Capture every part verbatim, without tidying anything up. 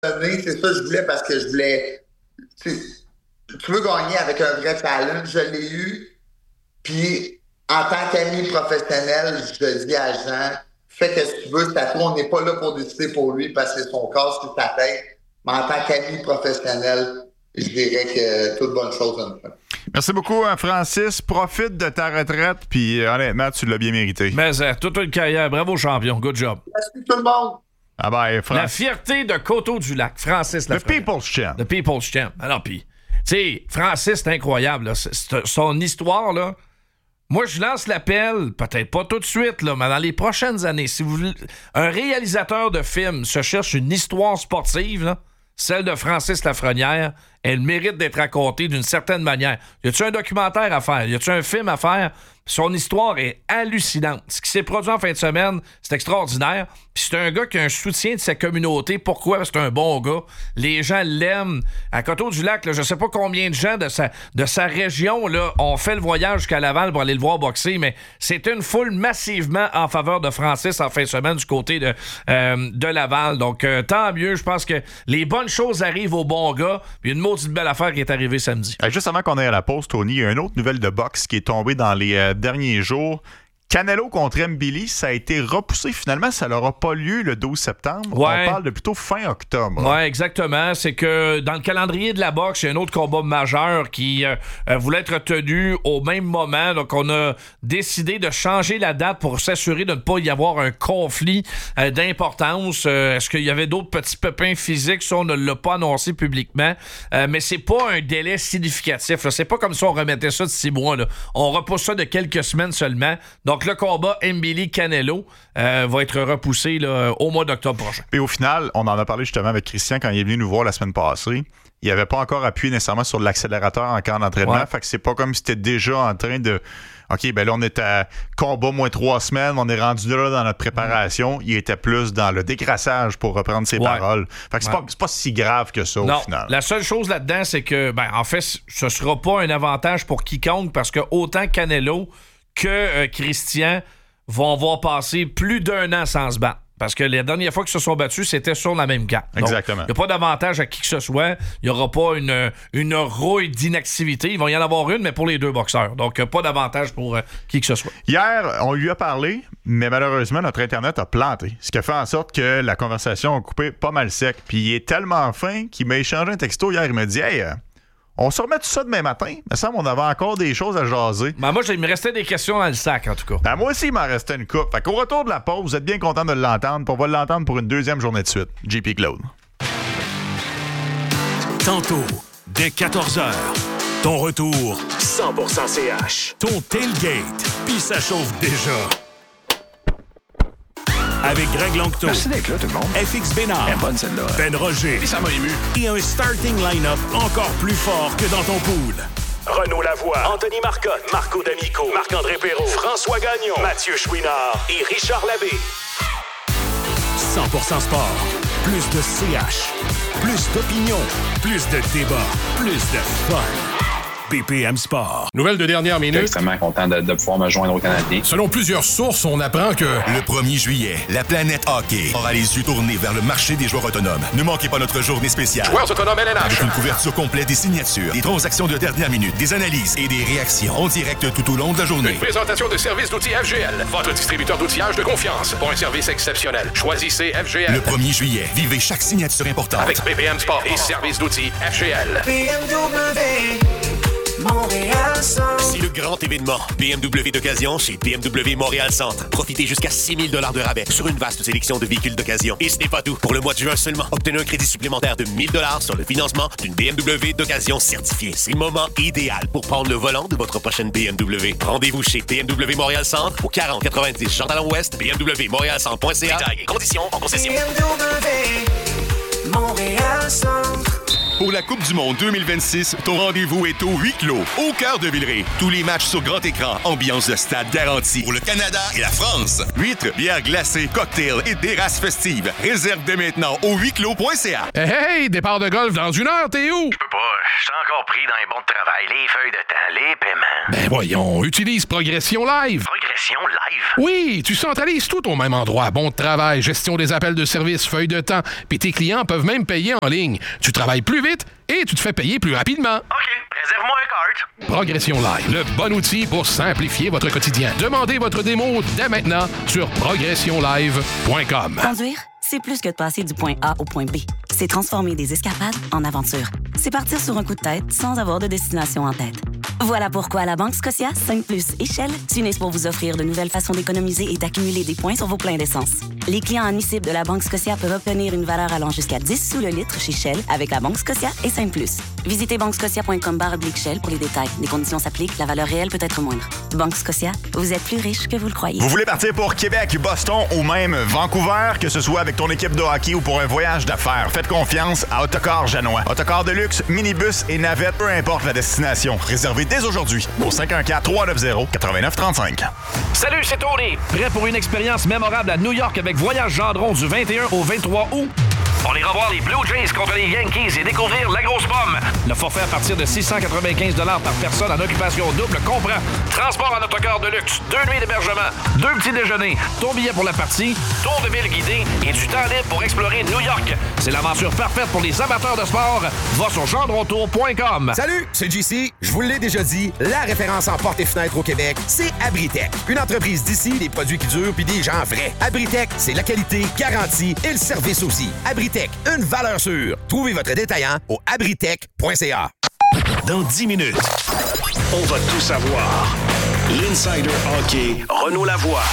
donné, c'est ça que je voulais parce que je voulais... Tu veux gagner avec un vrai talent, je l'ai eu. Puis, en tant qu'ami professionnel, je dis à Jean, fais ce que tu veux, c'est à toi, on n'est pas là pour décider pour lui parce que c'est son corps sur ta tête. Mais en tant qu'ami professionnel, je dirais que toute bonne chose une fois. Merci beaucoup, Francis. Profite de ta retraite, puis honnêtement, tu l'as bien mérité. Mais euh, toute une carrière. Bravo, champion. Good job. Merci tout le monde. Ah ben, Fran... La fierté de Coteau-du-Lac, Francis Lafrenière. Le People's Champ. Le People's Champ. Alors, puis, tu sais, Francis, c'est incroyable. Là. C'est, c'est, son histoire, là. Moi, je lance l'appel, peut-être pas tout de suite, là, mais dans les prochaines années, si vous voulez, un réalisateur de film se cherche une histoire sportive, là, celle de Francis Lafrenière, elle mérite d'être racontée d'une certaine manière. Y a-tu un documentaire à faire? Y a-tu un film à faire? Son histoire est hallucinante. Ce qui s'est produit en fin de semaine, c'est extraordinaire. Puis c'est un gars qui a un soutien de sa communauté. Pourquoi? C'est un bon gars. Les gens l'aiment. À Coteau-du-Lac, là, je sais pas combien de gens de sa, de sa région là, ont fait le voyage jusqu'à Laval pour aller le voir boxer, mais c'est une foule massivement en faveur de Francis en fin de semaine du côté de, euh, de Laval. Donc, euh, tant mieux. Je pense que les bonnes choses arrivent aux bons gars. Puis une maudite belle affaire qui est arrivée samedi. Euh, juste avant qu'on aille à la pause, Tony, il y a une autre nouvelle de boxe qui est tombée dans les euh, derniers jours. Canelo contre Mbili, ça a été repoussé. Finalement, ça n'aura pas lieu le douze septembre. Ouais. On parle de plutôt fin octobre. Oui, exactement. C'est que dans le calendrier de la boxe, il y a un autre combat majeur qui euh, voulait être tenu au même moment. Donc, on a décidé de changer la date pour s'assurer de ne pas y avoir un conflit euh, d'importance. Euh, est-ce qu'il y avait d'autres petits pépins physiques? Ça, on ne l'a pas annoncé publiquement. Euh, mais c'est pas un délai significatif. Là. C'est pas comme si on remettait ça de six mois. Là. On repousse ça de quelques semaines seulement. Donc, le combat Mbili-Canelo euh, va être repoussé là, au mois d'octobre prochain. Et au final, on en a parlé justement avec Christian quand il est venu nous voir la semaine passée. Il n'avait pas encore appuyé nécessairement sur l'accélérateur en camp d'entraînement. Ouais. Fait que c'est pas comme si c'était déjà en train de... OK, ben là, on est à combat moins trois semaines. On est rendu là dans notre préparation. Il était plus dans le décrassage pour reprendre ses ouais. paroles. Fait que c'est, ouais. pas, c'est pas si grave que ça non, au final. La seule chose là-dedans, c'est que, ben, en fait, ce sera pas un avantage pour quiconque parce que autant Canelo que euh, Christian vont avoir passé plus d'un an sans se battre. Parce que la dernière fois qu'ils se sont battus, c'était sur la même carte. Exactement. Il n'y a pas d'avantage à qui que ce soit. Il n'y aura pas une, une rouille d'inactivité. Il va y en avoir une, mais pour les deux boxeurs. Donc, pas d'avantage pour euh, qui que ce soit. Hier, on lui a parlé, mais malheureusement, notre Internet a planté. Ce qui a fait en sorte que la conversation a coupé pas mal sec. Puis il est tellement fin qu'il m'a échangé un texto hier. Il m'a dit « Hey, euh, on se remet tout ça demain matin. Il me semble qu'on avait encore des choses à jaser. » Ben moi, il me restait des questions dans le sac, en tout cas. Ben moi aussi, il m'en restait une coupe. Fait qu'au retour de la pause, vous êtes bien content de l'entendre. Puis on va l'entendre pour une deuxième journée de suite. J P Claude. Tantôt, dès quatorze heures, ton retour cent pour cent C H. Ton tailgate, puis ça chauffe déjà. Avec Greg Longto. Merci d'être là, tout le monde. F X Bénard. Elle est bonne, celle-là. Ben Roger. Puis ça m'a ému. Et un starting line-up encore plus fort que dans ton pool. Renaud Lavoie, Anthony Marcotte, Marco D'Amico, Marc-André Perrault, François Gagnon, Mathieu Chouinard et Richard Labbé. cent pour cent sport. Plus de C H. Plus d'opinion. Plus de débat. Plus de fun. B P M Sport. Nouvelle de dernière Je suis minute. extrêmement content de, de pouvoir me joindre aux Canadiens. Selon plusieurs sources, on apprend que... Le premier juillet, la planète hockey aura les yeux tournés vers le marché des joueurs autonomes. Ne manquez pas notre journée spéciale. Joueurs autonomes L N H. Avec une couverture complète des signatures, des transactions de dernière minute, des analyses et des réactions en direct tout au long de la journée. Une présentation de services d'outils F G L. Votre distributeur d'outillage de confiance. Pour un service exceptionnel. Choisissez F G L. Le premier juillet, vivez chaque signature importante. Avec B P M Sport et services d'outils F G L. B M W Montréal Centre. C'est le grand événement B M W d'occasion chez B M W Montréal Centre. Profitez jusqu'à six mille dollars de rabais sur une vaste sélection de véhicules d'occasion. Et ce n'est pas tout. Pour le mois de juin seulement, obtenez un crédit supplémentaire de mille dollars sur le financement d'une B M W d'occasion certifiée. C'est le moment idéal pour prendre le volant de votre prochaine B M W. Rendez-vous chez B M W Montréal Centre au quarante quatre-vingt-dix Jean-Talon-Ouest, B M W Montréal Centre point C A. Détails et conditions en concession. B M W Montréal Centre. Pour la Coupe du Monde deux mille vingt-six, ton rendez-vous est au huis clos, au cœur de Villeray. Tous les matchs sur grand écran, ambiance de stade garantie. Pour le Canada et la France. Huîtres, bières glacées, cocktails et terrasses festives. Réserve dès maintenant au huis clos point c a. Hey, hey, départ de golf dans une heure, t'es où? Je peux pas, je suis encore pris dans les bons de travail, les feuilles de temps, les paiements. Ben voyons, utilise Progression Live. Progression Live? Oui, tu centralises tout au même endroit. Bon de travail, gestion des appels de service, feuilles de temps, puis tes clients peuvent même payer en ligne. Tu travailles plus vite et tu te fais payer plus rapidement. OK, réserve-moi un cart. Progression Live, le bon outil pour simplifier votre quotidien. Demandez votre démo dès maintenant sur progression live point com. Conduire, c'est plus que de passer du point A au point B. C'est transformer des escapades en aventures. C'est partir sur un coup de tête sans avoir de destination en tête. Voilà pourquoi à la Banque Scotia, cinq plus et Shell s'unissent pour vous offrir de nouvelles façons d'économiser et d'accumuler des points sur vos pleins d'essence. Les clients admissibles de la Banque Scotia peuvent obtenir une valeur allant jusqu'à dix sous le litre chez Shell avec la Banque Scotia et cinq plus. Visitez banque scotia point com barre oblique Shell pour les détails. Les conditions s'appliquent, la valeur réelle peut être moindre. Banque Scotia, vous êtes plus riche que vous le croyez. Vous voulez partir pour Québec, Boston ou même Vancouver, que ce soit avec ton équipe de hockey ou pour un voyage d'affaires, faites confiance à Autocar Janois. Autocar de luxe, minibus et navette, peu importe la destination. Réservez dès aujourd'hui au cinq un quatre, trois neuf zéro, neuf neuf trois cinq. Salut, c'est Tony. Prêt pour une expérience mémorable à New York avec Voyage Gendron du vingt et un au vingt-trois août? On ira voir les Blue Jays contre les Yankees et découvrir la grosse pomme. Le forfait à partir de six cent quatre-vingt-quinze dollars par personne en occupation double comprend transport en autocar de luxe, deux nuits d'hébergement, deux petits déjeuners, ton billet pour la partie, tour de ville guidé et du temps libre pour explorer New York. C'est l'aventure parfaite pour les amateurs de sport. Va sur gendrontour point com. Salut, c'est J C. Je vous l'ai déjà dit, la référence en portes et fenêtres au Québec, c'est Abritech. Une entreprise d'ici, des produits qui durent puis des gens vrais. Abritech, c'est la qualité, garantie et le service aussi. Abritech, une valeur sûre. Trouvez votre détaillant au abritech point c a. Dans dix minutes, on va tout savoir. L'Insider Hockey, Renaud Lavoie,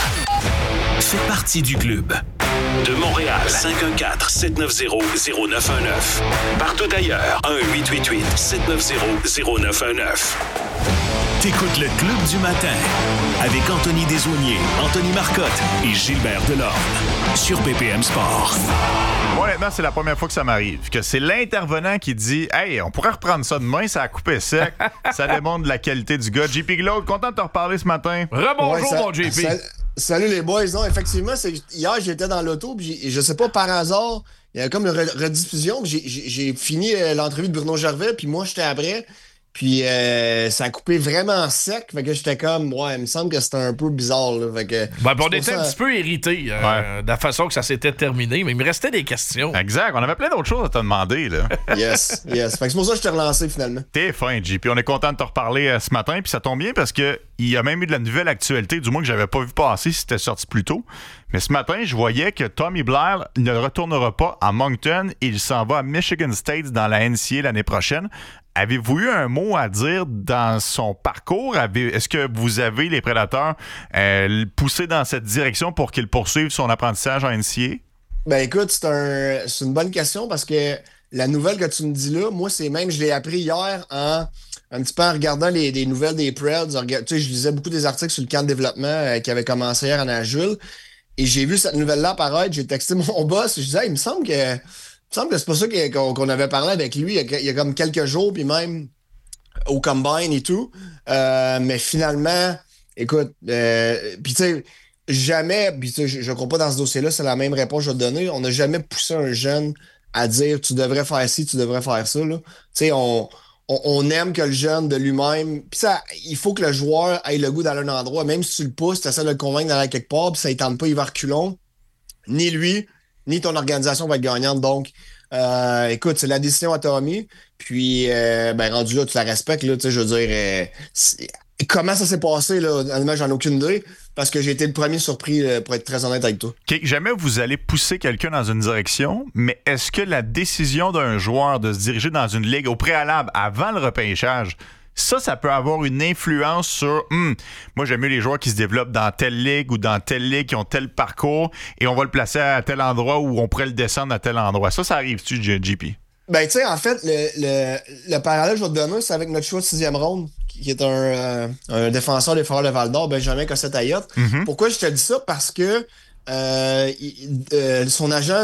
fait partie du club. De Montréal, cinq un quatre, sept neuf zéro, zéro neuf un neuf. Partout ailleurs, un huit huit huit, sept neuf zéro, zéro neuf un neuf. T'écoutes le Club du matin avec Anthony Desaulniers, Anthony Marcotte et Gilbert Delorme sur B P M Sport. Moi, honnêtement, c'est la première fois que ça m'arrive. Que c'est l'intervenant qui dit « Hey, on pourrait reprendre ça demain, ça a coupé sec. » Ça démontre la qualité du gars. J P Glaude, content de te reparler ce matin. Rebonjour, ouais, ça, mon J P. Ça, salut les boys. Non, effectivement, c'est, hier, j'étais dans l'auto, puis je sais pas, par hasard, il y a comme une rediffusion, j'ai, j'ai, j'ai fini l'entrevue de Bruno Gervais, puis moi, j'étais après. Puis euh, ça a coupé vraiment sec. Fait que j'étais comme, ouais, il me semble que c'était un peu bizarre. Là. Fait que, ben, on était ça... un petit peu irrités euh, ouais. de la façon que ça s'était terminé, mais il me restait des questions. Exact. On avait plein d'autres choses à te demander. Là. Yes, yes. Fait que c'est pour ça que je t'ai relancé finalement. T'es fin, J P. On est content de te reparler euh, ce matin. Puis ça tombe bien parce qu'il y a même eu de la nouvelle actualité, du moins que j'avais pas vu passer si c'était sorti plus tôt. Mais ce matin, je voyais que Tommy Blair ne retournera pas à Moncton. Il s'en va à Michigan State dans la N C A A l'année prochaine. Avez-vous eu un mot à dire dans son parcours? Avez, est-ce que vous avez, les Prédateurs, euh, poussé dans cette direction pour qu'il poursuive son apprentissage en N C A A? Ben écoute, c'est, un, c'est une bonne question parce que la nouvelle que tu me dis là, moi, c'est même, je l'ai appris hier en un petit peu en regardant les, les nouvelles des Preds. Tu sais, je lisais beaucoup des articles sur le camp de développement euh, qui avait commencé hier à Nashville. Et j'ai vu cette nouvelle-là apparaître. J'ai texté mon boss. Je disais, hey, il me semble que... Il me semble que c'est pas ça qu'on, qu'on avait parlé avec lui il y, a, il y a comme quelques jours, puis même au Combine et tout. Euh, mais finalement, écoute, euh, puis tu sais, jamais, puis tu sais, je, je crois pas dans ce dossier-là, c'est la même réponse que je vais te donner. On n'a jamais poussé un jeune à dire tu devrais faire ci, tu devrais faire ça. Tu sais, on, on, on aime que le jeune de lui-même. Puis ça, il faut que le joueur ait le goût d'aller à un endroit. Même si tu le pousses, tu essaies de le convaincre d'aller quelque part, puis ça ne tente pas, il va reculons. Ni lui, ni ton organisation va être gagnante. Donc, euh, écoute, c'est la décision à Tommy. Puis, euh, ben, rendu là, tu la respectes, là, tu sais, je veux dire, euh, comment ça s'est passé, là, honnêtement, j'en ai aucune idée, parce que j'ai été le premier surpris, euh, pour être très honnête avec toi. Okay, jamais vous allez pousser quelqu'un dans une direction, mais est-ce que la décision d'un joueur de se diriger dans une ligue au préalable, avant le repêchage, ça, ça peut avoir une influence sur hum, moi, j'aime mieux les joueurs qui se développent dans telle ligue ou dans telle ligue, qui ont tel parcours, et on va le placer à tel endroit ou on pourrait le descendre à tel endroit. Ça, ça arrive-tu, J P? Ben, tu sais, en fait, le, le, le parallèle que je vais te donner, c'est avec notre choix de sixième ronde, qui est un, euh, un défenseur des Foreurs de Val-d'Or, Benjamin Cossette-Ayotte. Mm-hmm. Pourquoi je te dis ça? Parce que euh, il, euh, son agent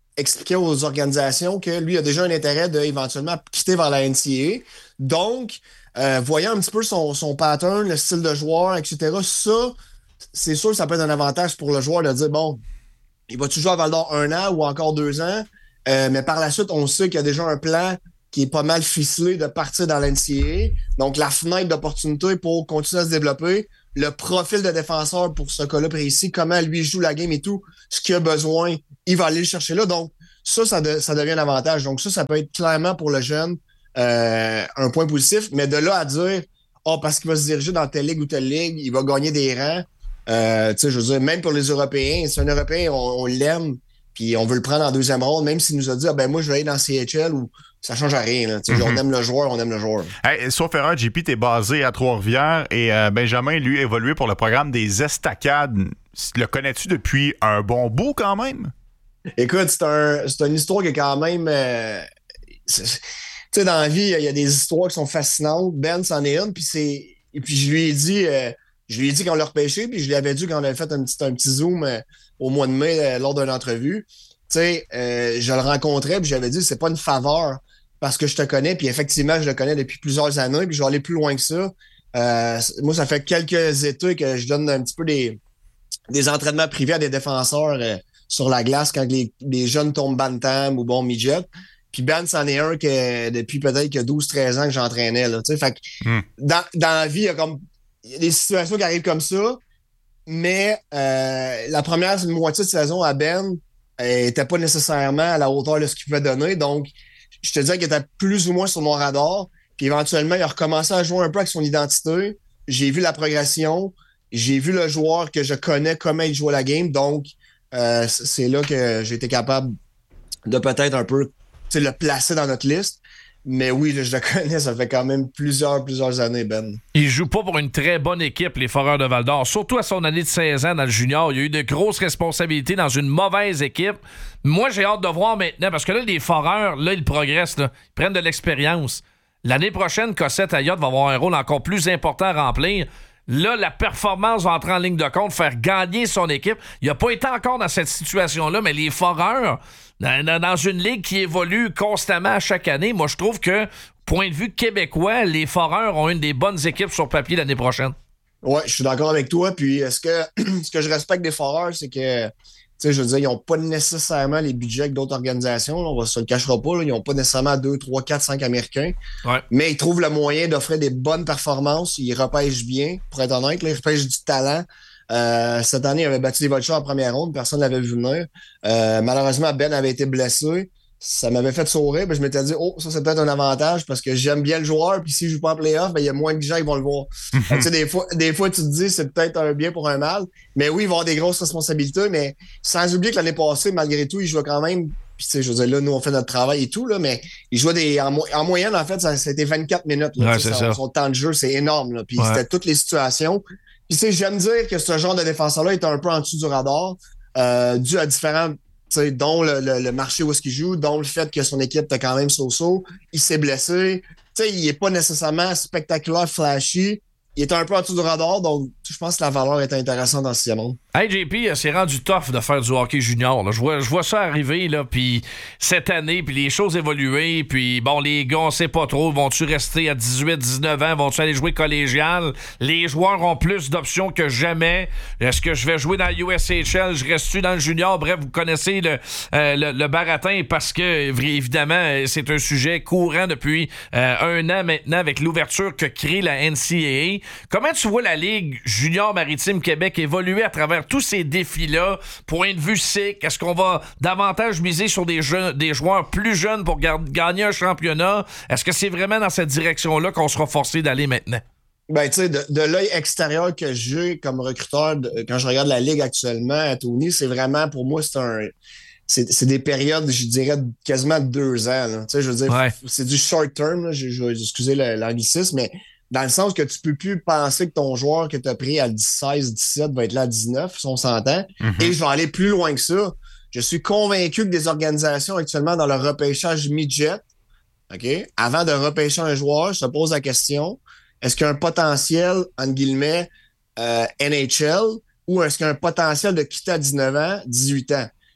expliquait aux organisations que lui a déjà un intérêt d'éventuellement quitter vers la N C A A. Donc, euh, voyant un petit peu son, son pattern, le style de joueur, et cetera, ça, c'est sûr que ça peut être un avantage pour le joueur de dire, bon, il va toujours à Val-d'Or un an ou encore deux ans, euh, mais par la suite, on sait qu'il y a déjà un plan qui est pas mal ficelé de partir dans l'N C A A. Donc, la fenêtre d'opportunité pour continuer à se développer, le profil de défenseur pour ce cas-là précis, comment lui joue la game et tout, ce qu'il a besoin, il va aller le chercher là. Donc, ça, ça, de, ça devient un avantage. Donc, ça, ça peut être clairement pour le jeune euh, un point positif. Mais de là à dire, oh, parce qu'il va se diriger dans telle ligue ou telle ligue, il va gagner des rangs. Euh, tu sais, je veux dire, même pour les Européens, c'est un Européen, on, on l'aime, puis on veut le prendre en deuxième ronde, même s'il nous a dit, ah, ben moi, je vais aller dans C H L ou ça change à rien. Là. Mm-hmm. On aime le joueur, on aime le joueur. Hey, sauf erreur, J P, t'es basé à Trois-Rivières et euh, Benjamin, lui, a évolué pour le programme des Estacades. Le connais-tu depuis un bon bout quand même? Écoute, c'est, un, c'est une histoire qui est quand même... Euh, tu sais, dans la vie, il y a des histoires qui sont fascinantes. Ben, c'en est une, puis c'est... Et puis je lui ai dit... Euh, je lui ai dit qu'on l'a repêché, puis je lui avais dit quand on avait fait un petit, un petit zoom euh, au mois de mai euh, lors d'une entrevue. Tu sais, euh, je le rencontrais, puis j'avais dit, c'est pas une faveur parce que je te connais, puis effectivement, je le connais depuis plusieurs années, puis je vais aller plus loin que ça. Euh, moi, ça fait quelques étés que je donne un petit peu des, des entraînements privés à des défenseurs euh, sur la glace quand les, les jeunes tombent bantam ou bon midget. Puis Ben, c'en est un que depuis peut-être que douze treize ans que j'entraînais. Là, tu sais, fait que mm. dans, dans la vie, il y a comme il y a des situations qui arrivent comme ça, mais euh, la première moitié de saison à Ben n'était pas nécessairement à la hauteur de ce qu'il pouvait donner. Donc, je te disais qu'il était plus ou moins sur mon radar. Puis éventuellement, il a recommencé à jouer un peu avec son identité. J'ai vu la progression. J'ai vu le joueur que je connais, comment il joue à la game. Donc, euh, c'est là que j'ai été capable de peut-être un peu le placer dans notre liste. Mais oui, je le connais, ça fait quand même plusieurs, plusieurs années, Ben. Il joue pas pour une très bonne équipe, les Foreurs de Val-d'Or. Surtout à son année de seize ans dans le junior. Il y a eu de grosses responsabilités dans une mauvaise équipe. Moi, j'ai hâte de voir maintenant, parce que là, les Foreurs, là, ils progressent, là. Ils prennent de l'expérience. L'année prochaine, Cossette Ayotte va avoir un rôle encore plus important à remplir. Là, la performance va entrer en ligne de compte, faire gagner son équipe. Il n'a pas été encore dans cette situation-là, mais les Foreurs, dans, dans une ligue qui évolue constamment à chaque année, moi, je trouve que, point de vue québécois, les Foreurs ont une des bonnes équipes sur papier l'année prochaine. Oui, je suis d'accord avec toi. Puis, est-ce que ce que je respecte des Foreurs, c'est que, tu sais, je veux dire, ils n'ont pas nécessairement les budgets que d'autres organisations. Là, on ne se le cachera pas. Là, ils n'ont pas nécessairement deux, trois, quatre, cinq Américains. Ouais. Mais ils trouvent le moyen d'offrir des bonnes performances. Ils repêchent bien, pour être honnête. Là, ils repêchent du talent. Euh, cette année, ils avaient battu les Vultures en première ronde. Personne ne l'avait vu venir. Euh, malheureusement, Ben avait été blessé. Ça m'avait fait sourire. Ben, je m'étais dit, oh, ça, c'est peut-être un avantage parce que j'aime bien le joueur. Puis s'il ne joue pas en playoff, ben, il y a moins de gens qui vont le voir. Donc, des fois, des fois, tu te dis, c'est peut-être un bien pour un mal. Mais oui, il va avoir des grosses responsabilités. Mais sans oublier que l'année passée, malgré tout, il jouait quand même. Puis, tu sais, je veux dire, là, nous, on fait notre travail et tout, là, mais il jouait des. En, mo- en moyenne, en fait, ça, c'était vingt-quatre minutes. Là, ouais, c'est son, ça. son temps de jeu, c'est énorme. Là. Puis, ouais. C'était toutes les situations. Puis, tu sais, j'aime dire que ce genre de défenseur-là est un peu en dessous du radar, euh, dû à différents. T'sais, dont le, le, le marché où est-ce qu'il joue, dont le fait que son équipe était quand même so-so, il s'est blessé. T'sais, il n'est pas nécessairement spectaculaire, flashy. Il est un peu en dessous du radar, donc je pense que la valeur est intéressante dans ce sixième monde. Hey J P, c'est rendu tough de faire du hockey junior. Là. Je, vois, je vois ça arriver, là, puis cette année, puis les choses évoluer, puis bon, les gars, on sait pas trop, vont-tu rester à dix-huit dix-neuf ans, vont-tu aller jouer collégial? Les joueurs ont plus d'options que jamais. Est-ce que je vais jouer dans le U S H L? Je reste-tu dans le junior? Bref, vous connaissez le, euh, le, le baratin parce que, évidemment, c'est un sujet courant depuis euh, un an maintenant avec l'ouverture que crée la N C A A. Comment tu vois la Ligue junior maritime Québec évoluer à travers tous ces défis-là? Point de vue sick, est-ce qu'on va davantage miser sur des, jeunes, des joueurs plus jeunes pour ga- gagner un championnat? Est-ce que c'est vraiment dans cette direction-là qu'on sera forcé d'aller maintenant? Ben, tu sais, de, de l'œil extérieur que j'ai comme recruteur, de, quand je regarde la Ligue actuellement à Tony, c'est vraiment, pour moi, c'est un... C'est, c'est des périodes, je dirais, quasiment deux ans. Là. Tu sais, je veux dire, ouais. c'est du short term, là. Je, je vais excuser l'anglicisme, mais dans le sens que tu peux plus penser que ton joueur que tu as pris à seize dix-sept va être là à dix-neuf, si on s'entend. Mm-hmm. Et je vais aller plus loin que ça. Je suis convaincu que des organisations actuellement dans le repêchage midget, OK, avant de repêcher un joueur, se posent la question, est-ce qu'il y a un potentiel, entre guillemets, euh, N H L, ou est-ce qu'il y a un potentiel de quitter à dix-neuf ans, dix-huit ans?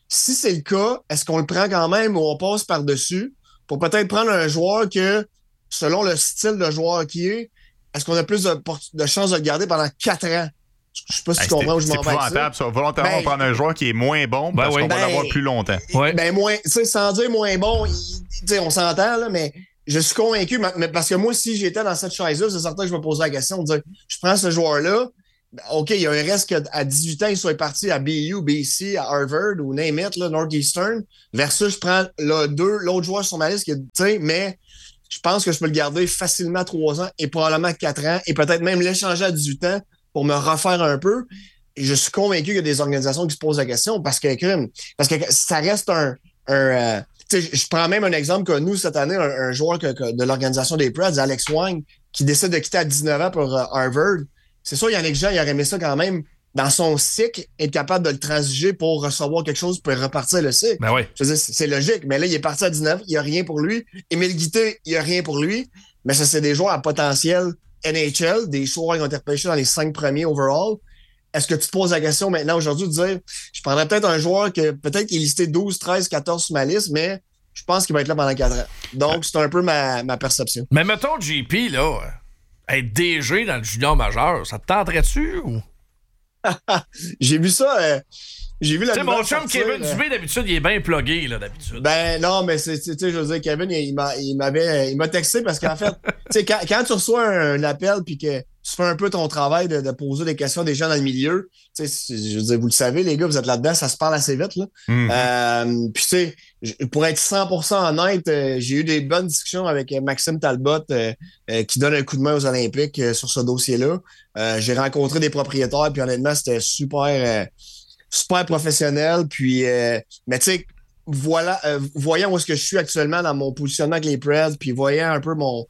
si c'est le cas, est-ce qu'on le prend quand même ou on passe par-dessus pour peut-être prendre un joueur que, selon le style de joueur qui est, est-ce qu'on a plus de, de chances de le garder pendant quatre ans? Je sais pas si hey, tu comprends où je m'en vais avec ça. C'est épouvantable, ça. Volontairement, ben, prendre un joueur qui est moins bon parce ben, qu'on ben, va l'avoir plus longtemps. Ouais. Ben, moins, tu sais, sans dire moins bon, il, on s'entend, là, mais je suis convaincu, mais parce que moi, si j'étais dans cette chaise-là, c'est certain que je me posais la question de dire, je prends ce joueur-là, OK, il y a un risque qu'à dix-huit ans, il soit parti à B U, B C, à Harvard ou name it, là, Northeastern, versus je prends là, deux, l'autre joueur sur ma liste, tu sais, mais je pense que je peux le garder facilement trois ans et probablement quatre ans et peut-être même l'échanger à dix-huit ans pour me refaire un peu. Et je suis convaincu qu'il y a des organisations qui se posent la question parce que, parce que ça reste un... un euh, je prends même un exemple que nous, cette année, un, un joueur que, que de l'organisation des Preds, Alex Wang, qui décide de quitter à dix-neuf ans pour uh, Harvard. C'est sûr, Yannick Jean, il aurait aimé ça quand même, dans son cycle, être capable de le transiger pour recevoir quelque chose pour repartir le cycle. Ben oui. Je veux dire, c'est logique. Mais là, il est parti à dix-neuf, il n'y a rien pour lui. Émile Guité, il n'y a rien pour lui. Mais ça, c'est des joueurs à potentiel N H L, des joueurs qui ont été repêchés dans les cinq premiers overall. Est-ce que tu te poses la question maintenant, aujourd'hui, de dire, je prendrais peut-être un joueur que peut-être qu'il est listé douze, treize, quatorze sur ma liste, mais je pense qu'il va être là pendant quatre ans. Donc, c'est un peu ma, ma perception. Mais mettons, J P, là, être D G dans le junior majeur, ça te tenterait-tu ou? J'ai vu ça. Euh, j'ai vu la. Tu sais, mon chum Kevin euh... Dubé, d'habitude, il est bien plugué, là, d'habitude. Ben, non, mais c'est, tu sais, je veux dire, Kevin, il, m'a, il m'avait, il m'a texté parce qu'en fait, tu sais, quand, quand tu reçois un, un appel puis que tu fais un peu ton travail de, de poser des questions des gens dans le milieu, tu sais, je veux dire, vous le savez, les gars, vous êtes là-dedans, ça se parle assez vite, là. Mm-hmm. Euh, puis, tu sais, pour être cent pour cent honnête, euh, j'ai eu des bonnes discussions avec Maxime Talbot euh, euh, qui donne un coup de main aux Olympiques euh, sur ce dossier-là. Euh, j'ai rencontré des propriétaires, puis honnêtement, c'était super, euh, super professionnel. Puis, euh, mais tu sais, voilà, euh, voyant où est-ce que je suis actuellement dans mon positionnement avec les Preds, puis voyant un peu mon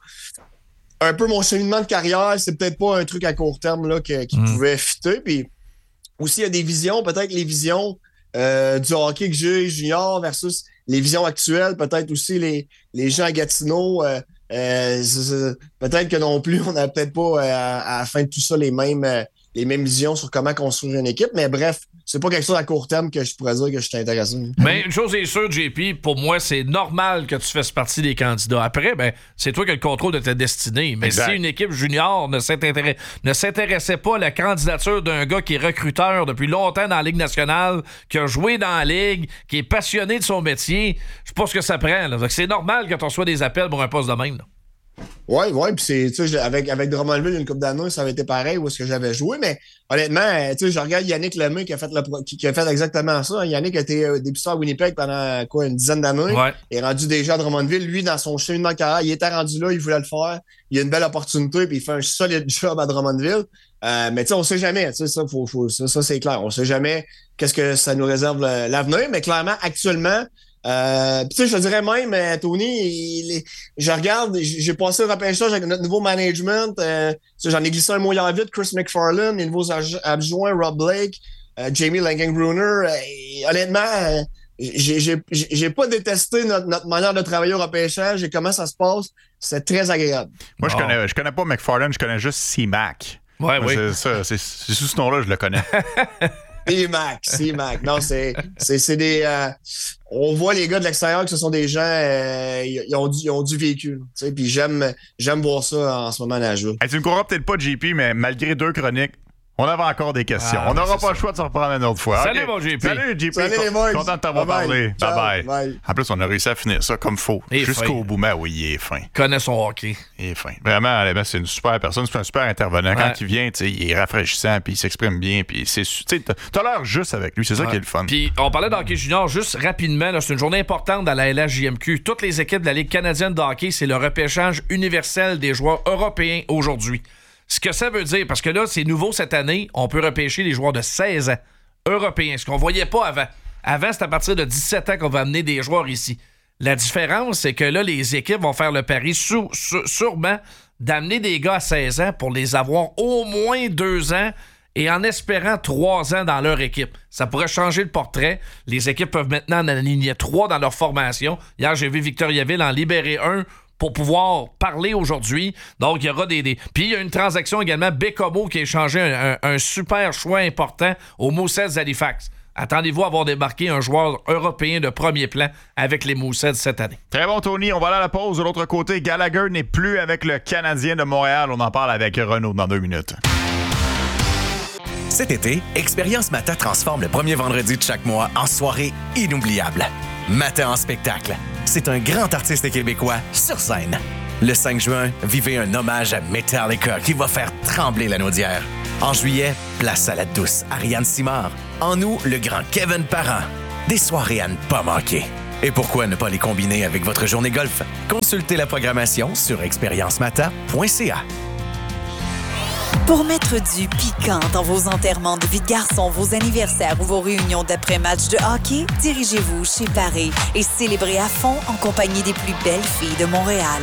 un peu mon cheminement de carrière, c'est peut-être pas un truc à court terme là, que, qui mmh. pouvait fitter. Puis aussi, il y a des visions, peut-être les visions euh, du hockey que j'ai junior versus les visions actuelles, peut-être aussi les, les gens à Gatineau. Euh, euh, c'est, c'est, peut-être que non plus, on n'a peut-être pas euh, à, à la fin de tout ça les mêmes, euh, les mêmes visions sur comment construire une équipe. Mais bref, c'est pas quelque chose à court terme que je pourrais dire que je suis intéressé. Mais une chose est sûre, J P, pour moi, c'est normal que tu fasses partie des candidats. Après, ben, c'est toi qui as le contrôle de ta destinée. Mais exact. Si une équipe junior ne, s'intéresse, ne s'intéressait pas à la candidature d'un gars qui est recruteur depuis longtemps dans la Ligue nationale, qui a joué dans la Ligue, qui est passionné de son métier, je sais pas ce que ça prend. Là. C'est normal que tu reçois des appels pour un poste de même. Là. Oui, oui, puis c'est, tu sais, avec, avec Drummondville, une couple d'années, ça avait été pareil où est-ce que j'avais joué, mais honnêtement, tu sais, je regarde Yannick Lemay qui a fait le, qui, qui a fait exactement ça. Yannick a été euh, député à Winnipeg pendant, quoi, une dizaine d'années. Ouais. Il est rendu déjà à Drummondville. Lui, dans son cheminement de carrière, il était rendu là, il voulait le faire. Il a une belle opportunité, puis il fait un solide job à Drummondville. Euh, mais tu sais, on sait jamais, tu sais, ça, faut, faut, ça, ça, c'est clair. On sait jamais qu'est-ce que ça nous réserve l'avenir, mais clairement, actuellement, Euh, tu sais, je te dirais même, euh, Tony, il, je regarde, j'ai passé le repêchage avec notre nouveau management. Euh, j'en ai glissé un mot hier vite, Chris McFarland, les nouveaux adjoints, Rob Blake, euh, Jamie Langenbrunner. Euh, honnêtement, euh, j'ai, j'ai, j'ai pas détesté notre, notre manière de travailler au repêchage et comment ça se passe. C'est très agréable. Moi, je, oh. connais, je connais pas McFarland, je connais juste C-Mac. Ouais, Moi, oui. C'est, ça, c'est, c'est sous ce nom-là, je le connais. C-Mac, C-Mac. Non, c'est, c'est, c'est des... Euh, on voit les gars de l'extérieur que ce sont des gens... Euh, ils, ont du, ils ont du véhicule. Tu sais, puis j'aime, j'aime voir ça en ce moment à la joue. Hey, tu ne croiras peut-être pas, J P, mais malgré deux chroniques, on avait encore des questions. Ah, on n'aura pas ça. Le choix de se reprendre une autre fois. Salut, okay. mon J P. Salut, J P. Salut, les boys. Content de t'avoir bye parlé. Bye. Bye, bye. Bye. En plus, on a réussi à finir ça comme faux. Jusqu'au bout. Mais oui, il est fin. Il connaît son hockey. Il est fin. Vraiment, c'est une super personne. C'est un super intervenant. Ouais. Quand il vient, il est rafraîchissant, puis il s'exprime bien. Puis c'est, t'as, t'as l'air juste avec lui. C'est ça ouais. qui est le fun. Puis on parlait d'hockey junior juste rapidement. Là, c'est une journée importante dans la L H J M Q. Toutes les équipes de la Ligue canadienne de hockey, c'est le repêchage universel des joueurs européens aujourd'hui. Ce que ça veut dire, parce que là, c'est nouveau cette année, on peut repêcher les joueurs de seize ans européens, ce qu'on voyait pas avant. Avant, c'est à partir de dix-sept ans qu'on va amener des joueurs ici. La différence, c'est que là, les équipes vont faire le pari sur, sur, sûrement d'amener des gars à seize ans pour les avoir au moins deux ans et en espérant trois ans dans leur équipe. Ça pourrait changer le portrait. Les équipes peuvent maintenant en aligner trois dans leur formation. Hier, j'ai vu Victoriaville en libérer un pour pouvoir parler aujourd'hui. Donc, il y aura des... des... Puis, il y a une transaction également, Bécomo, qui a échangé un, un, un super choix important au Moussets d'Halifax. attendez-vous à voir débarquer un joueur européen de premier plan avec les Mooseheads cette année. Très bon, Tony. On va aller à la pause. De l'autre côté, Gallagher n'est plus avec le Canadien de Montréal. On en parle avec Renaud dans deux minutes. Cet été, Expérience Mata transforme le premier vendredi de chaque mois en soirée inoubliable. Mata en spectacle. C'est un grand artiste québécois sur scène. Le cinq juin, vivez un hommage à Metallica qui va faire trembler la naudière. En juillet, place à la douce Ariane Simard. En août, le grand Kevin Parent. Des soirées à ne pas manquer. Et pourquoi ne pas les combiner avec votre journée golf? Consultez la programmation sur expérience mata point c a. Pour mettre du piquant dans vos enterrements de vie de garçon, vos anniversaires ou vos réunions d'après-match de hockey, dirigez-vous chez Paris et célébrez à fond en compagnie des plus belles filles de Montréal.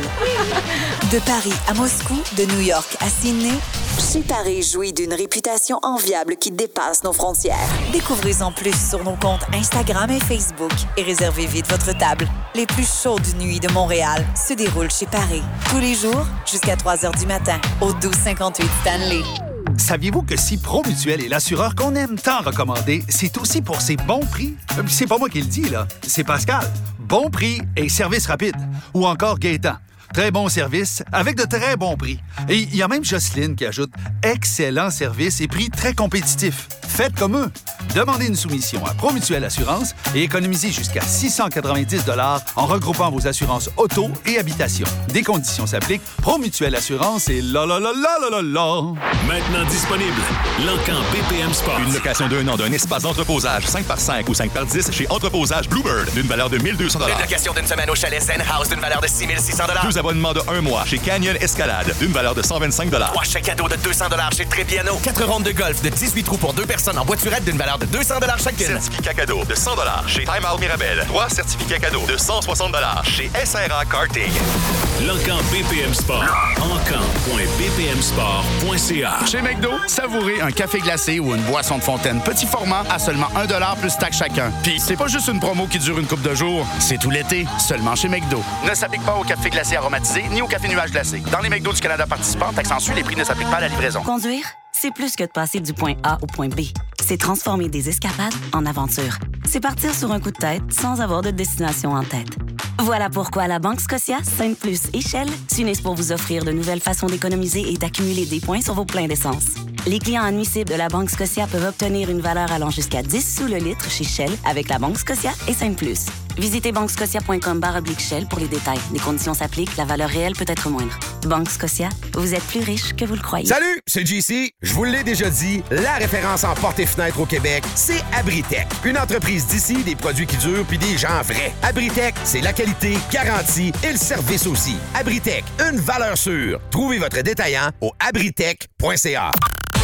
De Paris à Moscou, de New York à Sydney, chez Paris jouit d'une réputation enviable qui dépasse nos frontières. Découvrez-en plus sur nos comptes Instagram et Facebook et réservez vite votre table. Les plus chaudes nuits de Montréal se déroulent chez Paris. Tous les jours, jusqu'à trois heures du matin, au douze cinquante-huit Stanley. Saviez-vous que si Promutuel est l'assureur qu'on aime tant recommander, c'est aussi pour ses bons prix? C'est pas moi qui le dis, là. C'est Pascal. Bon prix et service rapide. Ou encore Gaétan. Très bon service, avec de très bons prix. Et il y a même Jocelyne qui ajoute « Excellent service et prix très compétitifs ». Faites comme eux. Demandez une soumission à Promutuel Assurance et économisez jusqu'à six cent quatre-vingt-dix dollars en regroupant vos assurances auto et habitation. Des conditions s'appliquent. Promutuel Assurance et la la la la la la la. Maintenant disponible, L'Encan B P M Sport. Une location d'un an d'un espace d'entreposage cinq par cinq ou cinq par dix chez Entreposage Bluebird d'une valeur de mille deux cents dollars. Une location d'une semaine au chalet Zen House d'une valeur de six mille six cents dollars. Deux abonnements de un mois chez Canyon Escalade d'une valeur de cent vingt-cinq dollars. Trois chèques cadeaux de deux cents dollars chez Trépiano. Quatre rondes de golf de dix-huit trous pour deux personnes en voiturette d'une valeur de deux cents dollars chacune. Certificat cadeau de cent dollars chez Time Out Mirabel. Trois certificats cadeaux de cent soixante dollars chez S R A Karting. L'Encan B P M Sport. encan point b p m sport point c a. Chez McDo, savourez un café glacé ou une boisson de fontaine petit format à seulement un dollar plus taxe chacun. Puis c'est pas juste une promo qui dure une couple de jours, c'est tout l'été, seulement chez McDo. Ne s'applique pas au café glacé aromatisé ni au café nuage glacé. Dans les McDo du Canada participants, taxe en sus, les prix ne s'appliquent pas à la livraison. Conduire, c'est plus que de passer du point A au point B. C'est transformer des escapades en aventures. C'est partir sur un coup de tête sans avoir de destination en tête. Voilà pourquoi la Banque Scotia, Sainte Plus et Shell s'unissent pour vous offrir de nouvelles façons d'économiser et d'accumuler des points sur vos pleins d'essence. Les clients admissibles de la Banque Scotia peuvent obtenir une valeur allant jusqu'à dix sous le litre chez Shell avec la Banque Scotia et Sainte Plus. Visitez banque scotia point com barre oblique Shell pour les détails. Les conditions s'appliquent, la valeur réelle peut être moindre. Banque Scotia, vous êtes plus riche que vous le croyez. Salut, c'est J C. Je vous l'ai déjà dit, la référence en portes et fenêtres au Québec, c'est Abritech. Une entreprise d'ici, des produits qui durent puis des gens vrais. Abritech, c'est la qualité, garantie et le service aussi. Abritech, une valeur sûre. Trouvez votre détaillant au abritech point c a.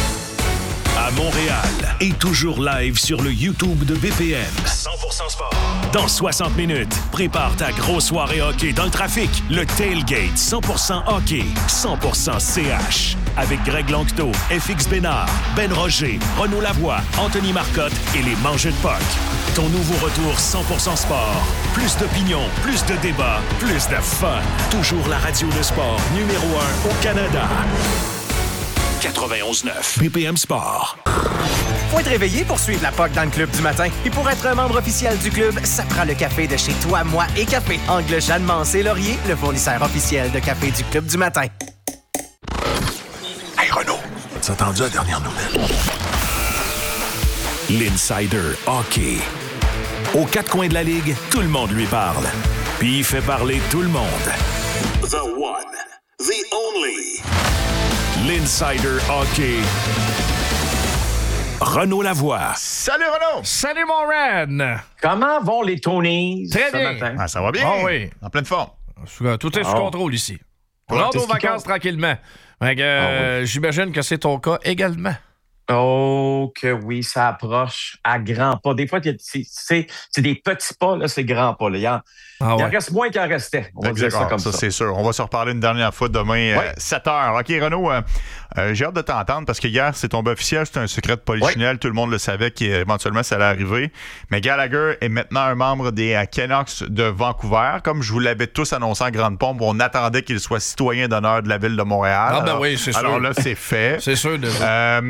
À Montréal et toujours live sur le YouTube de B P M. cent pour cent sport. Dans soixante minutes, prépare ta grosse soirée hockey dans le trafic. Le Tailgate cent pour cent hockey, cent pour cent C H. Avec Greg Lanctot, F X Bénard, Ben Roger, Renaud Lavoie, Anthony Marcotte et les Mangeux de Puck. Ton nouveau retour cent pour cent sport. Plus d'opinion, plus de débats, plus de fun. Toujours la radio de sport numéro un au Canada. quatre-vingt-onze neuf B P M Sport. Faut être réveillé pour suivre la P O C dans le club du matin. Et pour être membre officiel du club, ça prend le café de chez Toi, Moi et Café. Angle Jeanne Mancé Laurier, le fournisseur officiel de café du club du matin. Hey Renaud, as-tu entendu la dernière nouvelle? L'Insider Hockey. Aux quatre coins de la Ligue, tout le monde lui parle. Puis il fait parler tout le monde. The one, the only. L'Insider Hockey. Renaud Lavoie. Salut Renaud! Salut mon Ren! Comment vont les Tonys? Très ce bien. matin? Ah, ça va bien. Oh oui. En pleine forme. Tout est sous Oh. contrôle ici. On Ouais, rentre qu'est-ce aux qui vacances compte? tranquillement. Fait que, euh, Ah oui. j'imagine que c'est ton cas également. Oh, que oui, ça approche à grands pas. Des fois, il y a- c'est c'est- c'est des petits pas, là, c'est grands pas. Là. Il, en, Ah il en ouais. reste moins qu'il en restait. On va dire ça D'accord, comme ça. ça, c'est sûr. On va se reparler une dernière fois demain, Ouais. euh, sept heures. OK, Renaud, euh, euh, j'ai hâte de t'entendre parce que hier, c'est tombé officiel. C'était un secret de polichinelle. Tout le monde le savait qu'éventuellement, ça allait arriver. Mais Gallagher est maintenant un membre des euh, Canucks de Vancouver. Comme je vous l'avais tous annoncé en grande pompe, on attendait qu'il soit citoyen d'honneur de la ville de Montréal. Ah, ben alors, oui, c'est sûr. Alors là, c'est fait. C'est sûr de Euh, là,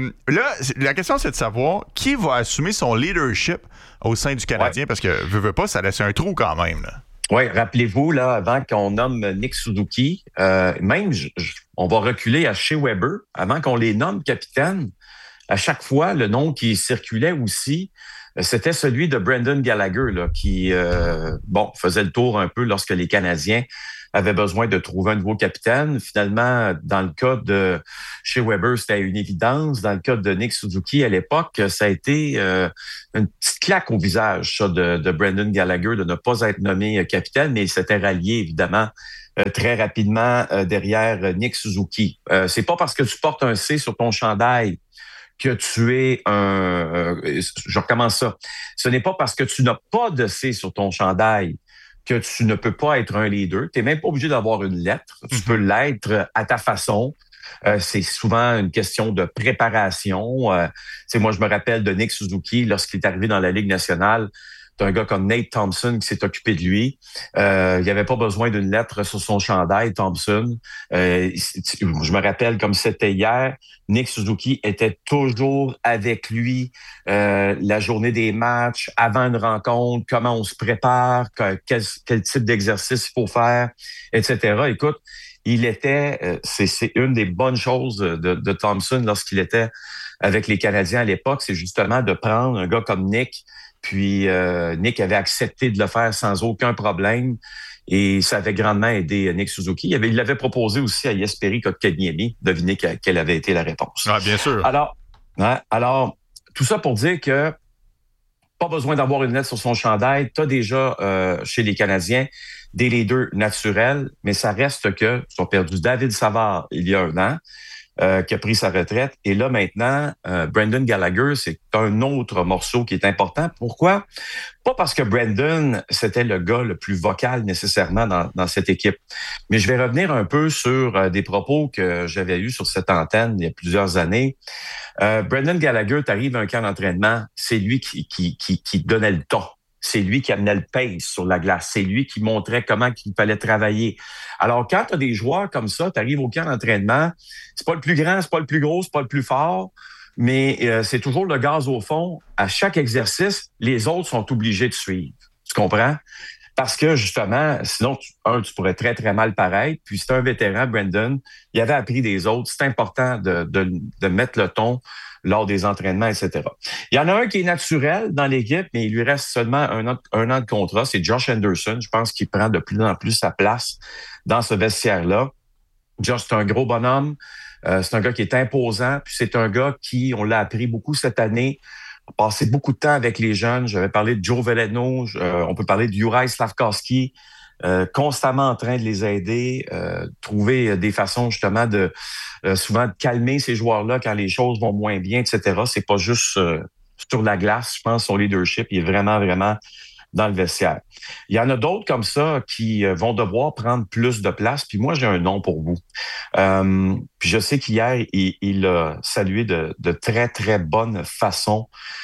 là, la question, c'est de savoir qui va assumer son leadership au sein du Canadien, ouais. parce que, veux, veux pas, ça laisse un trou quand même. Oui, rappelez-vous, là, avant qu'on nomme Nick Suzuki, euh, même, je, je, on va reculer à Shea Weber, avant qu'on les nomme capitaines, à chaque fois, le nom qui circulait aussi, c'était celui de Brendan Gallagher, là, qui, euh, bon, faisait le tour un peu lorsque les Canadiens avaient besoin de trouver un nouveau capitaine. Finalement, dans le cas de Shea Weber, c'était une évidence. Dans le cas de Nick Suzuki, à l'époque, ça a été euh, une petite claque au visage, ça, de, de Brendan Gallagher, de ne pas être nommé capitaine, mais il s'était rallié, évidemment, euh, très rapidement euh, derrière Nick Suzuki. Euh, c'est pas parce que tu portes un C sur ton chandail que tu es un... Euh, je recommence ça. Ce n'est pas parce que tu n'as pas de C sur ton chandail que tu ne peux pas être un leader. Tu n'es même pas obligé d'avoir une lettre. Tu mm-hmm. peux l'être à ta façon. Euh, c'est souvent une question de préparation. Euh, moi, je me rappelle de Nick Suzuki lorsqu'il est arrivé dans la Ligue nationale. C'est un gars comme Nate Thompson qui s'est occupé de lui. Euh, il n'y avait pas besoin d'une lettre sur son chandail, Thompson. Euh, je me rappelle comme c'était hier, Nick Suzuki était toujours avec lui euh, la journée des matchs, avant une rencontre, comment on se prépare, quel, quel type d'exercice il faut faire, et cetera. Écoute, il était, euh, c'est, c'est une des bonnes choses de, de Thompson lorsqu'il était avec les Canadiens à l'époque, c'est justement de prendre un gars comme Nick. Puis euh, Nick avait accepté de le faire sans aucun problème et ça avait grandement aidé Nick Suzuki. Il, avait, il l'avait proposé aussi à Jesperi Kotkaniemi. Devinez que, quelle avait été la réponse. Ah, bien sûr. Alors, hein, alors, tout ça pour dire que pas besoin d'avoir une lettre sur son chandail. Tu as déjà euh, chez les Canadiens des leaders naturels, mais ça reste que ils ont perdu David Savard il y a un an. Euh, qui a pris sa retraite. Et là, maintenant, euh, Brendan Gallagher, c'est un autre morceau qui est important. Pourquoi? Pas parce que Brendan, c'était le gars le plus vocal nécessairement dans, dans cette équipe. Mais je vais revenir un peu sur euh, des propos que j'avais eus sur cette antenne il y a plusieurs années. Euh, Brendan Gallagher, t'arrives à un camp d'entraînement, c'est lui qui, qui, qui, qui donnait le ton. C'est lui qui amenait le pace sur la glace. C'est lui qui montrait comment il fallait travailler. Alors, quand tu as des joueurs comme ça, tu arrives au camp d'entraînement, c'est pas le plus grand, c'est pas le plus gros, c'est pas le plus fort, mais euh, c'est toujours le gaz au fond. À chaque exercice, les autres sont obligés de suivre. Tu comprends? Parce que, justement, sinon, tu, un, tu pourrais très, très mal paraître. Puis, c'est un vétéran, Brendan. Il avait appris des autres. C'est important de, de, de mettre le ton lors des entraînements, et cetera. Il y en a un qui est naturel dans l'équipe, mais il lui reste seulement un an, un an de contrat. C'est Josh Anderson. Je pense qu'il prend de plus en plus sa place dans ce vestiaire-là. Josh, c'est un gros bonhomme. Euh, c'est un gars qui est imposant. Puis c'est un gars qui, on l'a appris beaucoup cette année, a passé beaucoup de temps avec les jeunes. J'avais parlé de Joe Veleno. Euh, on peut parler de Juraj Slavkovski. Euh, constamment en train de les aider, euh, trouver des façons justement de euh, souvent de calmer ces joueurs-là quand les choses vont moins bien, et cetera. C'est pas juste euh, sur la glace, je pense, son leadership, il est vraiment, vraiment dans le vestiaire. Il y en a d'autres comme ça qui euh, vont devoir prendre plus de place, puis moi, j'ai un nom pour vous. Euh, puis je sais qu'hier, il, il a salué de, de très, très bonne façon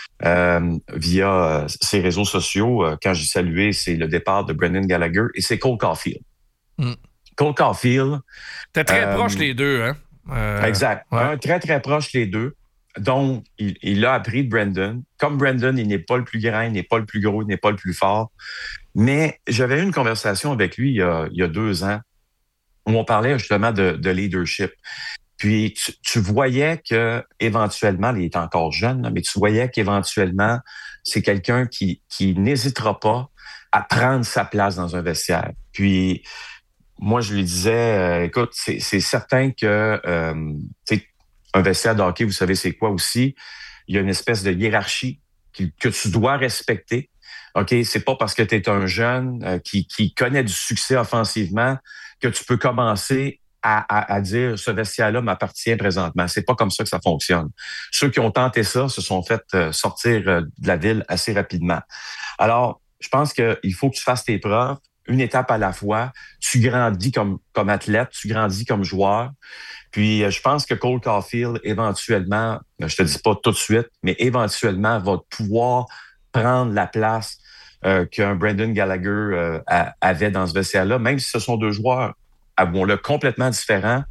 Euh, via euh, ses réseaux sociaux. Euh, quand j'ai salué, c'est le départ de Brendan Gallagher et c'est Cole Caulfield. Mm. Cole Caulfield. T'es très euh, proche les deux, hein? Euh, exact. Ouais. Un, très, très proche les deux. Donc, il, il a appris de Brendan. Comme Brendan, il n'est pas le plus grand, il n'est pas le plus gros, il n'est pas le plus fort. Mais j'avais eu une conversation avec lui il y a, il y a deux ans où on parlait justement de, de leadership. Puis tu, tu voyais que éventuellement, il est encore jeune, là, mais tu voyais qu'éventuellement, c'est quelqu'un qui, qui n'hésitera pas à prendre sa place dans un vestiaire. Puis moi, je lui disais, euh, écoute, c'est, c'est certain que euh, tu sais, un vestiaire de hockey, vous savez c'est quoi aussi? Il y a une espèce de hiérarchie que, que tu dois respecter. OK, c'est pas parce que tu es un jeune euh, qui, qui connaît du succès offensivement que tu peux commencer À, à, à dire ce vestiaire-là m'appartient présentement. C'est pas comme ça que ça fonctionne. Ceux qui ont tenté ça se sont fait euh, sortir euh, de la ville assez rapidement. Alors, je pense qu'il faut que tu fasses tes preuves, une étape à la fois. Tu grandis comme, comme athlète, tu grandis comme joueur. Puis, euh, je pense que Cole Caulfield, éventuellement, je te dis pas tout de suite, mais éventuellement, va pouvoir prendre la place euh, qu'un Brendan Gallagher euh, a, avait dans ce vestiaire-là, même si ce sont deux joueurs avouons-le, complètement différent.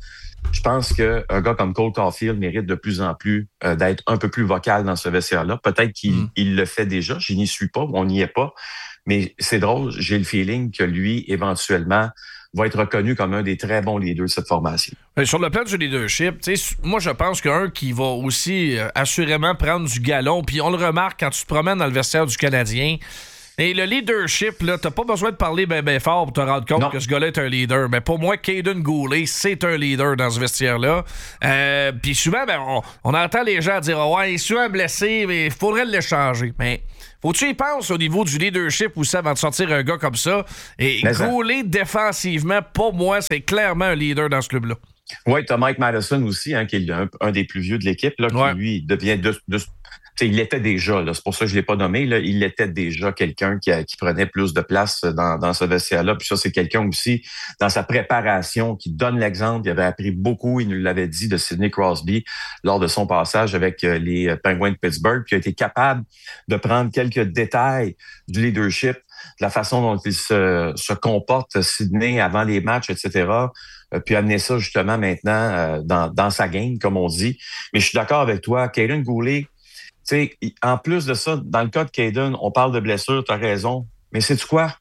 je pense qu'un gars comme Cole Caulfield mérite de plus en plus euh, d'être un peu plus vocal dans ce vestiaire-là. Peut-être qu'il mm. il le fait déjà, je n'y suis pas, on n'y est pas. Mais c'est drôle, j'ai le feeling que lui, éventuellement, va être reconnu comme un des très bons leaders de cette formation. Mais sur le plan du leadership, moi, je pense qu'un qui va aussi euh, assurément prendre du galon, puis on le remarque quand tu te promènes dans le vestiaire du Canadien. Et le leadership, là, t'as pas besoin de parler ben ben fort pour te rendre compte non. que ce gars-là est un leader. Mais pour moi, Caden Goulet, c'est un leader dans ce vestiaire-là. Euh, Puis souvent, ben, on, on entend les gens dire oh, « Ouais, il est souvent blessé, mais il faudrait l'échanger. » Mais faut-tu y penser au niveau du leadership aussi avant de sortir un gars comme ça? Et mais Goulet, ça... défensivement, pour moi, c'est clairement un leader dans ce club-là. Oui, t'as Mike Madison aussi, hein, qui est un, un des plus vieux de l'équipe, là, ouais. qui lui devient de, de T'sais, il l'était déjà, là, c'est pour ça que je ne l'ai pas nommé, là, il était déjà quelqu'un qui, a, qui prenait plus de place dans, dans ce vestiaire-là. Puis ça, c'est quelqu'un aussi, dans sa préparation, qui donne l'exemple. Il avait appris beaucoup, il nous l'avait dit, de Sidney Crosby lors de son passage avec les Penguins de Pittsburgh, qui a été capable de prendre quelques détails du leadership, de la façon dont il se, se comporte, Sidney, avant les matchs, et cetera, puis amener ça justement maintenant euh, dans, dans sa game, comme on dit. Mais je suis d'accord avec toi, Caden Goulet, tu sais, en plus de ça, dans le cas de Caden, on parle de blessure, tu as raison. Mais sais-tu quoi?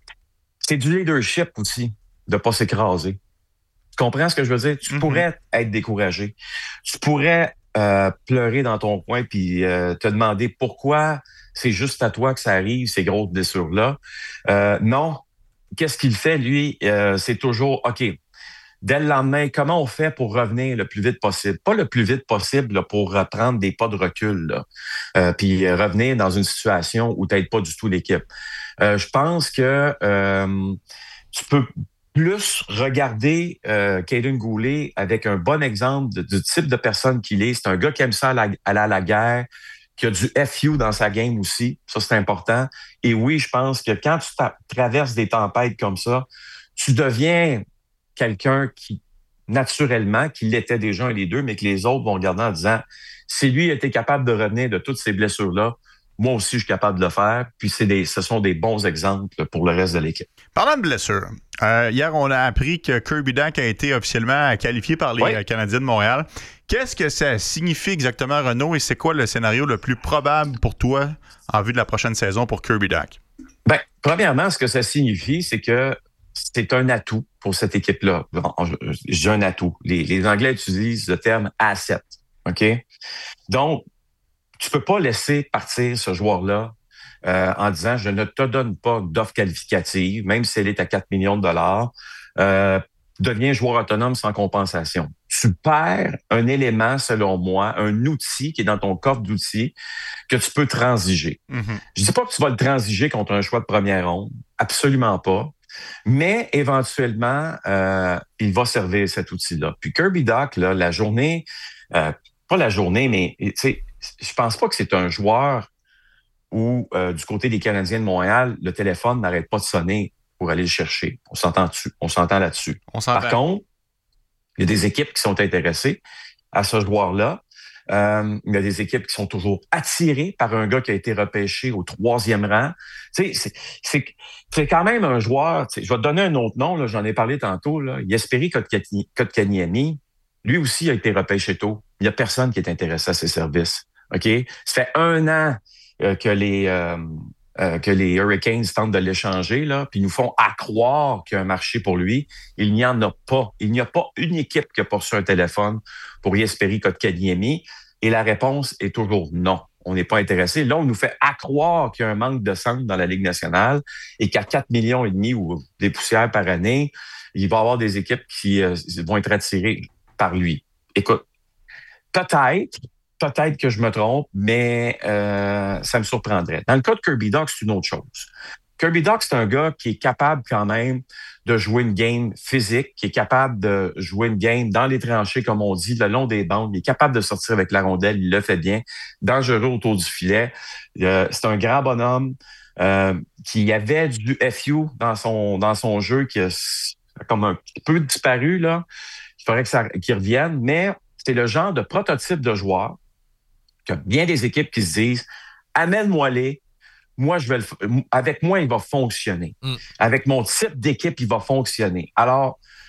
C'est du leadership aussi, de ne pas s'écraser. Tu comprends ce que je veux dire? Tu mm-hmm. pourrais être découragé. Tu pourrais euh, pleurer dans ton coin puis euh, te demander pourquoi c'est juste à toi que ça arrive, ces grosses blessures-là. Euh, non. Qu'est-ce qu'il fait, lui? Euh, c'est toujours, OK, dès le lendemain, comment on fait pour revenir le plus vite possible? Pas le plus vite possible là, pour prendre des pas de recul, là, euh, puis revenir dans une situation où tu n'aides pas du tout l'équipe. Euh, je pense que euh, tu peux plus regarder euh, Caden Goulet avec un bon exemple de, du type de personne qu'il est. C'est un gars qui aime ça aller à la, à la guerre, qui a du F U dans sa game aussi. Ça, c'est important. Et oui, je pense que quand tu traverses des tempêtes comme ça, tu deviens quelqu'un qui, naturellement, qui l'était déjà un des deux, mais que les autres vont regarder en disant si lui était capable de revenir de toutes ces blessures-là, moi aussi, je suis capable de le faire. Puis c'est des, ce sont des bons exemples pour le reste de l'équipe. Parlant de blessures, euh, hier, on a appris que Kirby Dach a été officiellement qualifié par les oui. Canadiens de Montréal. Qu'est-ce que ça signifie exactement, Renaud, et c'est quoi le scénario le plus probable pour toi en vue de la prochaine saison pour Kirby Dach? Bien, premièrement, ce que ça signifie, c'est que c'est un atout pour cette équipe-là. J'ai un atout. Les, les Anglais utilisent le terme « asset ». OK? Donc, tu peux pas laisser partir ce joueur-là euh, en disant « je ne te donne pas d'offre qualificative, même si elle est à quatre millions de dollars, euh, deviens joueur autonome sans compensation ». Tu perds un élément, selon moi, un outil qui est dans ton coffre d'outils que tu peux transiger. Mm-hmm. Je dis pas que tu vas le transiger contre un choix de première ronde. Absolument pas. Mais éventuellement, euh, il va servir cet outil-là. Puis Kirby Dach, là, la journée, euh, pas la journée, mais tu sais, je pense pas que c'est un joueur où, euh, du côté des Canadiens de Montréal, le téléphone n'arrête pas de sonner pour aller le chercher. On s'entend dessus. On s'entend là-dessus. On s'entend. Par contre, il y a des équipes qui sont intéressées à ce joueur-là. Euh, il y a des équipes qui sont toujours attirées par un gars qui a été repêché au troisième rang. Tu sais, c'est, c'est, c'est quand même un joueur. Je vais te donner un autre nom, là, j'en ai parlé tantôt. Là. Jesperi Kotkaniemi, lui aussi a été repêché tôt. Il n'y a personne qui est intéressé à ses services. OK? Ça fait un an euh, que les euh, euh, que les Hurricanes tentent de l'échanger, là, puis nous font à croire qu'il y a un marché pour lui. Il n'y en a pas. Il n'y a pas une équipe qui a poursu un téléphone pour Jesperi Kotkaniemi. Et la réponse est toujours non. On n'est pas intéressé. Là, on nous fait à croire qu'il y a un manque de centre dans la Ligue nationale et qu'à quatre millions et demi ou des poussières par année, il va y avoir des équipes qui euh, vont être attirées par lui. Écoute, peut-être, peut-être que je me trompe, mais euh, ça me surprendrait. Dans le cas de Kirby Dach, c'est une autre chose. Kirby Dach, c'est un gars qui est capable quand même de jouer une game physique, qui est capable de jouer une game dans les tranchées, comme on dit, le long des bandes. Il est capable de sortir avec la rondelle, il le fait bien. Dangereux autour du filet. Euh, c'est un grand bonhomme euh, qui avait du F U dans son dans son jeu qui a comme un petit peu disparu, là. Il faudrait que ça, qu'il revienne, mais c'est le genre de prototype de joueur qu'il y a bien des équipes qui se disent « amène-moi-les, moi, je vais le, avec moi, il va fonctionner. Mm. Avec mon type d'équipe, il va fonctionner. » Alors,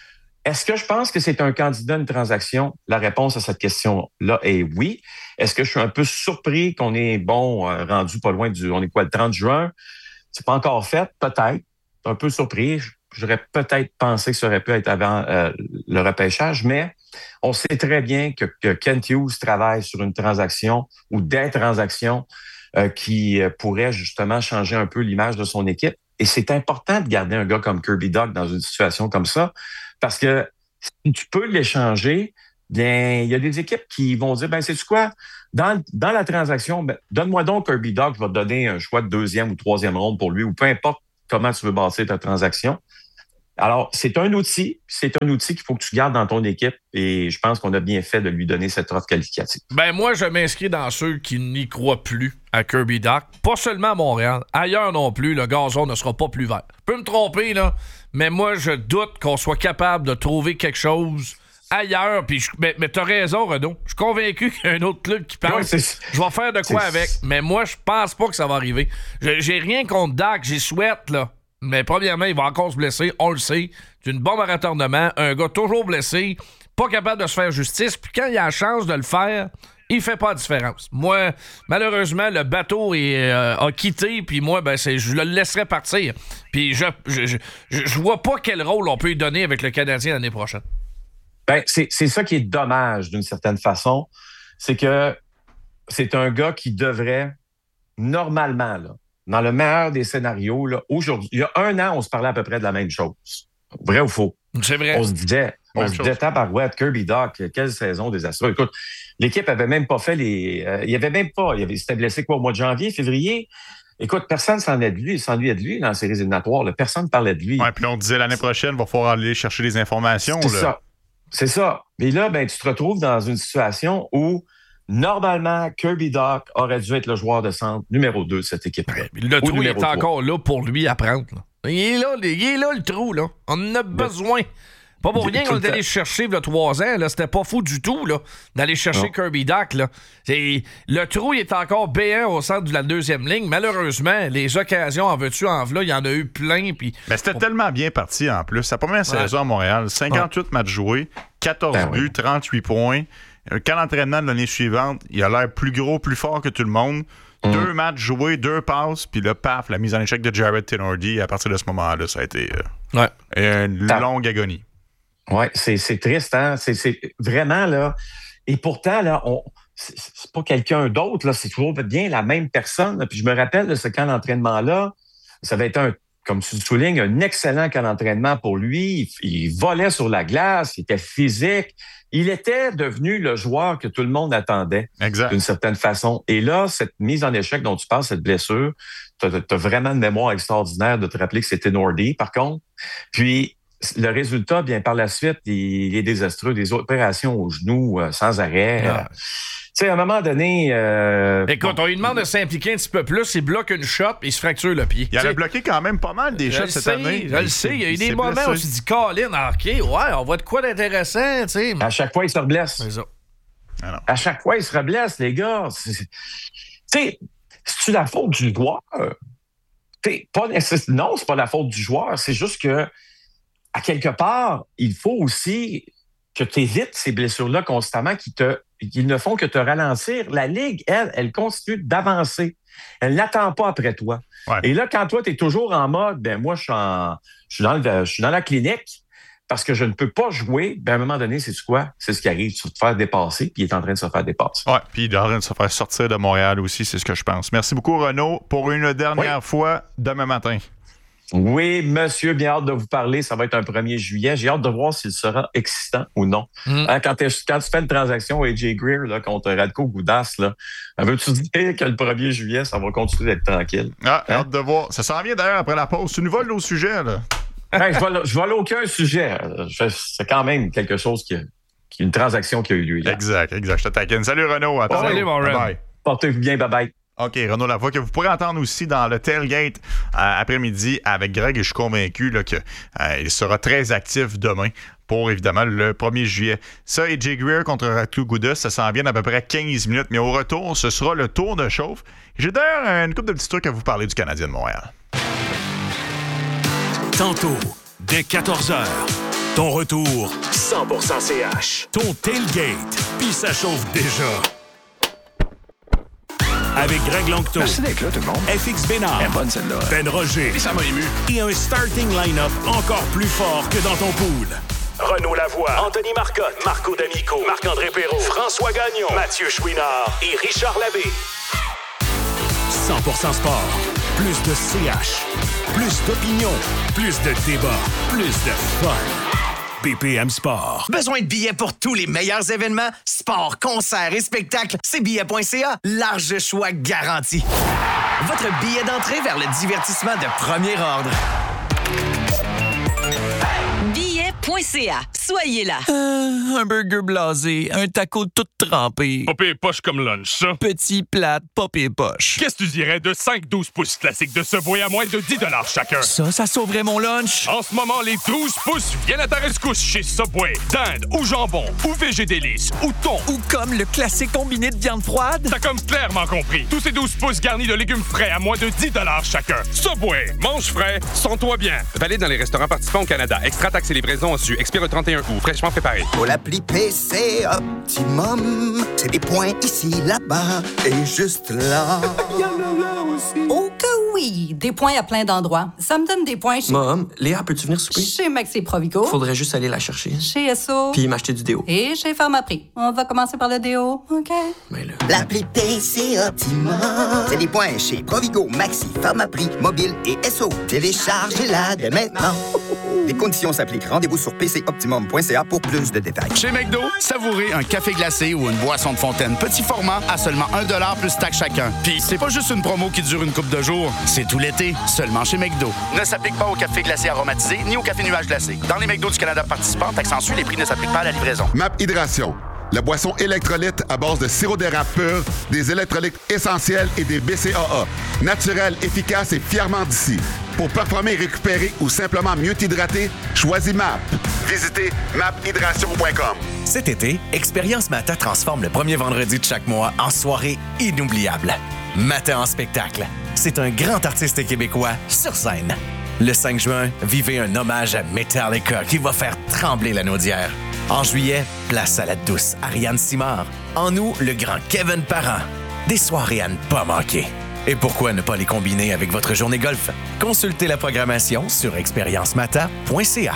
Est-ce que je pense que c'est un candidat à une transaction? La réponse à cette question-là est oui. Est-ce que je suis un peu surpris qu'on est, bon, euh, rendu pas loin du... On est quoi, le trente juin? C'est pas encore fait, peut-être. Un peu surpris. J'aurais peut-être pensé que ça aurait pu être avant euh, le repêchage, mais on sait très bien que, que Kent Hughes travaille sur une transaction ou des transactions euh, qui euh, pourraient justement changer un peu l'image de son équipe. Et c'est important de garder un gars comme Kirby Dach dans une situation comme ça, parce que si tu peux l'échanger, bien, il y a des équipes qui vont dire, ben, sais-tu quoi? Dans, dans la transaction, ben, donne-moi donc Kirby Dach, je vais te donner un choix de deuxième ou troisième ronde pour lui, ou peu importe comment tu veux bâtir ta transaction. Alors, c'est un outil, c'est un outil qu'il faut que tu gardes dans ton équipe et je pense qu'on a bien fait de lui donner cette offre qualificative. Ben moi, je m'inscris dans ceux qui n'y croient plus à Kirby Dach. Pas seulement à Montréal, ailleurs non plus, le gazon ne sera pas plus vert. Je peux me tromper, là, mais moi, je doute qu'on soit capable de trouver quelque chose ailleurs. Puis je, mais, mais t'as raison, Renaud. Je suis convaincu qu'il y a un autre club qui pense ouais, je vais faire de quoi avec. Mais moi, je pense pas que ça va arriver. Je, j'ai rien contre Dach, j'y souhaite, là. Mais premièrement, il va encore se blesser, on le sait. C'est une bombe à retardement, un gars toujours blessé, pas capable de se faire justice, puis quand il a la chance de le faire, il fait pas de différence. Moi, malheureusement, le bateau est, euh, a quitté, puis moi, ben, c'est, je le laisserai partir. Puis je, je, je, je vois pas quel rôle on peut lui donner avec le Canadien l'année prochaine. Ben, c'est, c'est ça qui est dommage d'une certaine façon, c'est que c'est un gars qui devrait, normalement, là, dans le meilleur des scénarios, là, aujourd'hui, il y a un an, on se parlait à peu près de la même chose. Vrai ou faux? C'est vrai. On se disait, on Même se disait, tabarouette, Kirby Dach, quelle saison désastreuse. Écoute, l'équipe avait même pas fait les... Euh, il y avait même pas... Il avait, s'était blessé quoi, au mois de janvier, février? Écoute, personne s'en est de lui, s'ennuyait de lui dans les séries éliminatoires. Là. Personne ne parlait de lui. Ouais, puis on disait l'année prochaine, il va falloir aller chercher des informations. C'est là. ça. C'est ça. Mais là, ben, tu te retrouves dans une situation où normalement, Kirby Dach aurait dû être le joueur de centre numéro deux de cette équipe-là. Le trou est encore là pour lui à prendre. Là. Il est là, il est là le trou. Là. On en a besoin. Pas pour rien qu'on est allé chercher il y a trois ans. Là. C'était pas fou du tout là, d'aller chercher non. Kirby Dach. Là. C'est, le trou il est encore B un au centre de la deuxième ligne. Malheureusement, les occasions en veux-tu, en v'là, il y en a eu plein. Pis Mais c'était on... tellement bien parti en plus. Sa première ouais. saison à Montréal, cinquante-huit ouais. matchs joués, quatorze ben buts, oui. trente-huit points. Quand l'entraînement de l'année suivante, il a l'air plus gros, plus fort que tout le monde. Mm. Deux matchs joués, deux passes, puis là, paf, la mise en échec de Jared Tenordi. À partir de ce moment-là, ça a été euh, ouais. une T'as... longue agonie. Oui, c'est, c'est triste, hein? C'est, c'est vraiment, là... Et pourtant, là, on... c'est, c'est pas quelqu'un d'autre, là. C'est toujours bien la même personne. Là. Puis je me rappelle de ce camp d'entraînement-là. Ça avait été un... Comme tu le soulignes, un excellent camp d'entraînement pour lui. Il, il volait sur la glace, il était physique. Il était devenu le joueur que tout le monde attendait, exact. D'une certaine façon. Et là, cette mise en échec dont tu parles, cette blessure, tu as vraiment une mémoire extraordinaire de te rappeler que c'était Nordy, par contre. Puis, le résultat, bien par la suite, il est désastreux. Des opérations au genou euh, sans arrêt. Ah. Euh, tu sais, à un moment donné... Euh, Écoute, bon, on lui demande de s'impliquer un petit peu plus, il bloque une shot et il se fracture le pied. Il a bloqué quand même pas mal des shots cette sais, année. Je le sais, il y a eu des moments blessé. Où on s'est dit, Colin, OK, ouais, on voit de quoi d'intéressant, tu sais. À chaque fois, il se reblesse. C'est ça. Alors. À chaque fois, il se reblesse, les gars. Tu sais, c'est-tu la faute du joueur? T'sais, pas nécess... Non, c'est pas la faute du joueur, c'est juste que, à quelque part, il faut aussi que tu évites ces blessures-là constamment qui te Ils ne font que te ralentir. La Ligue, elle, elle continue d'avancer. Elle n'attend pas après toi. Ouais. Et là, quand toi, tu es toujours en mode, ben moi, je suis, en, je suis, dans, le, je suis dans la clinique parce que je ne peux pas jouer, ben à un moment donné, c'est quoi? C'est ce qui arrive. Tu vas te faire dépasser, puis il est en train de se faire dépasser. Oui, puis il est en train de se faire sortir de Montréal aussi, c'est ce que je pense. Merci beaucoup, Renaud, pour une dernière oui. fois demain matin. Oui, monsieur, bien hâte de vous parler. Ça va être un premier juillet. J'ai hâte de voir s'il sera excitant ou non. Mm. Hein, quand, quand tu fais une transaction A J Greer là, contre Radko Gudas, là, veux-tu dire que le premier juillet, ça va continuer d'être tranquille? Ah, hein? Hâte de voir. Ça s'en vient d'ailleurs après la pause. Tu nous voles nos sujets, là. Hey, je vole, je vole aucun sujet. C'est quand même quelque chose qui, qui une transaction qui a eu lieu hier. Exact, exact. Je te taquine. Salut, Renaud. À oh, salut, mon bye. Portez-vous bien. Bye-bye. OK, Renaud Lavoie, que vous pourrez entendre aussi dans le tailgate euh, après-midi avec Greg, et je suis convaincu là, qu'il euh, sera très actif demain pour, évidemment, le premier juillet. Ça, A J Greer contre Radko Gudas, ça s'en vient d'à peu près quinze minutes, mais au retour, ce sera le tour de chauffe. J'ai d'ailleurs une couple de petits trucs à vous parler du Canadien de Montréal. Tantôt, dès quatorze heures, Ton retour, cent pour cent C H. Ton tailgate, puis ça chauffe déjà. Avec Greg Longto. Merci d'être là, tout le monde. F X Bénard. Elle est bonne, celle-là. Ben Roger. Et ça m'a ému. Et un starting line-up encore plus fort que dans ton pool. Renaud Lavoie, Anthony Marcotte, Marco D'Amico, Marc-André Perrault, François Gagnon, Mathieu Chouinard et Richard Labbé. cent pour cent sport. Plus de C H. Plus d'opinion. Plus de débat. Plus de fun. B P M Sport. Besoin de billets pour tous les meilleurs événements? Sport, concerts et spectacles, c'est billets point c a. Large choix garanti. Votre billet d'entrée vers le divertissement de premier ordre. billets point c a. Soyez là. Euh, un burger blasé, un taco tout trempé. Pas pire poche comme lunch, ça. Petit plate, pas pire poche. Qu'est-ce que tu dirais de cinq douze pouces classiques de Subway à moins de dix chacun? Ça, ça sauverait mon lunch. En ce moment, les douze pouces viennent à ta rescousse chez Subway. Dinde ou jambon ou végé délice ou thon. Ou comme le classique combiné de viande froide. T'as comme clairement compris. Tous ces douze pouces garnis de légumes frais à moins de dix chacun. Subway, mange frais, sens-toi bien. Valide dans les restaurants participants au Canada. Extra taxes et livraison en su. Expire le trente et un août. Fraîchement préparé. Pour l'appli P C Optimum, c'est des points ici, là-bas et juste là. Oh que oui! Des points à plein d'endroits. Ça me donne des points chez... Mom, Léa, peux-tu venir souper? Chez Maxi Provigo. Faudrait juste aller la chercher. Chez S O. Puis m'acheter du déo. Et chez Pharmaprix. On va commencer par le déo, OK? Mais là... L'appli P C Optimum, c'est des points chez Provigo, Maxi, Pharmaprix, Mobile et S O. Téléchargez-la dès maintenant. Les conditions s'appliquent. Rendez-vous sur p c optimum point c a pour plus de détails. Chez McDo, savourez un café glacé ou une boisson de fontaine petit format à seulement un dollar plus taxe chacun. Puis c'est pas juste une promo qui dure une couple de jours, c'est tout l'été, seulement chez McDo. Ne s'applique pas au café glacé aromatisé ni au café nuage glacé. Dans les McDo du Canada participants, taxe en su, les prix ne s'appliquent pas à la livraison. Map Hydration, la boisson électrolyte à base de sirop d'érable pur, des électrolytes essentiels et des B C A A. Naturel, efficace et fièrement d'ici. Pour performer, récupérer ou simplement mieux t'hydrater, choisis M A P. Visitez map hydration point com. Cet été, Expérience Mata transforme le premier vendredi de chaque mois en soirée inoubliable. Mata en spectacle. C'est un grand artiste québécois sur scène. Le cinq juin, vivez un hommage à Metallica qui va faire trembler la naudière. En juillet, place à la douce Ariane Simard. En août, le grand Kevin Parent. Des soirées à ne pas manquer. Et pourquoi ne pas les combiner avec votre journée golf? Consultez la programmation sur expérience mata point c a.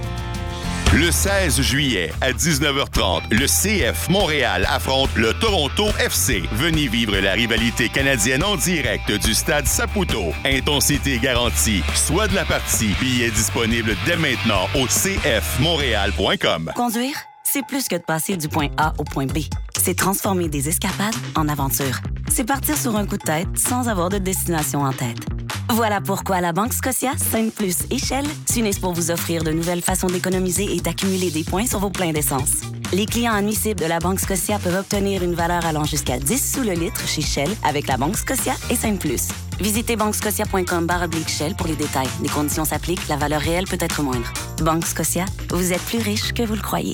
Le seize juillet à dix-neuf heures trente, le C F Montréal affronte le Toronto F C. Venez vivre la rivalité canadienne en direct du stade Saputo. Intensité garantie. Soit de la partie. Billets disponibles dès maintenant au c f montréal point com. Conduire, c'est plus que de passer du point A au point B. C'est transformer des escapades en aventures. C'est partir sur un coup de tête sans avoir de destination en tête. Voilà pourquoi la Banque Scotia, cinq plus et Shell s'unissent pour vous offrir de nouvelles façons d'économiser et d'accumuler des points sur vos pleins d'essence. Les clients admissibles de la Banque Scotia peuvent obtenir une valeur allant jusqu'à dix sous le litre chez Shell avec la Banque Scotia et cinq plus. Visitez banque scotia point com barre oblique Shell pour les détails. Les conditions s'appliquent, la valeur réelle peut être moindre. Banque Scotia, vous êtes plus riche que vous le croyez.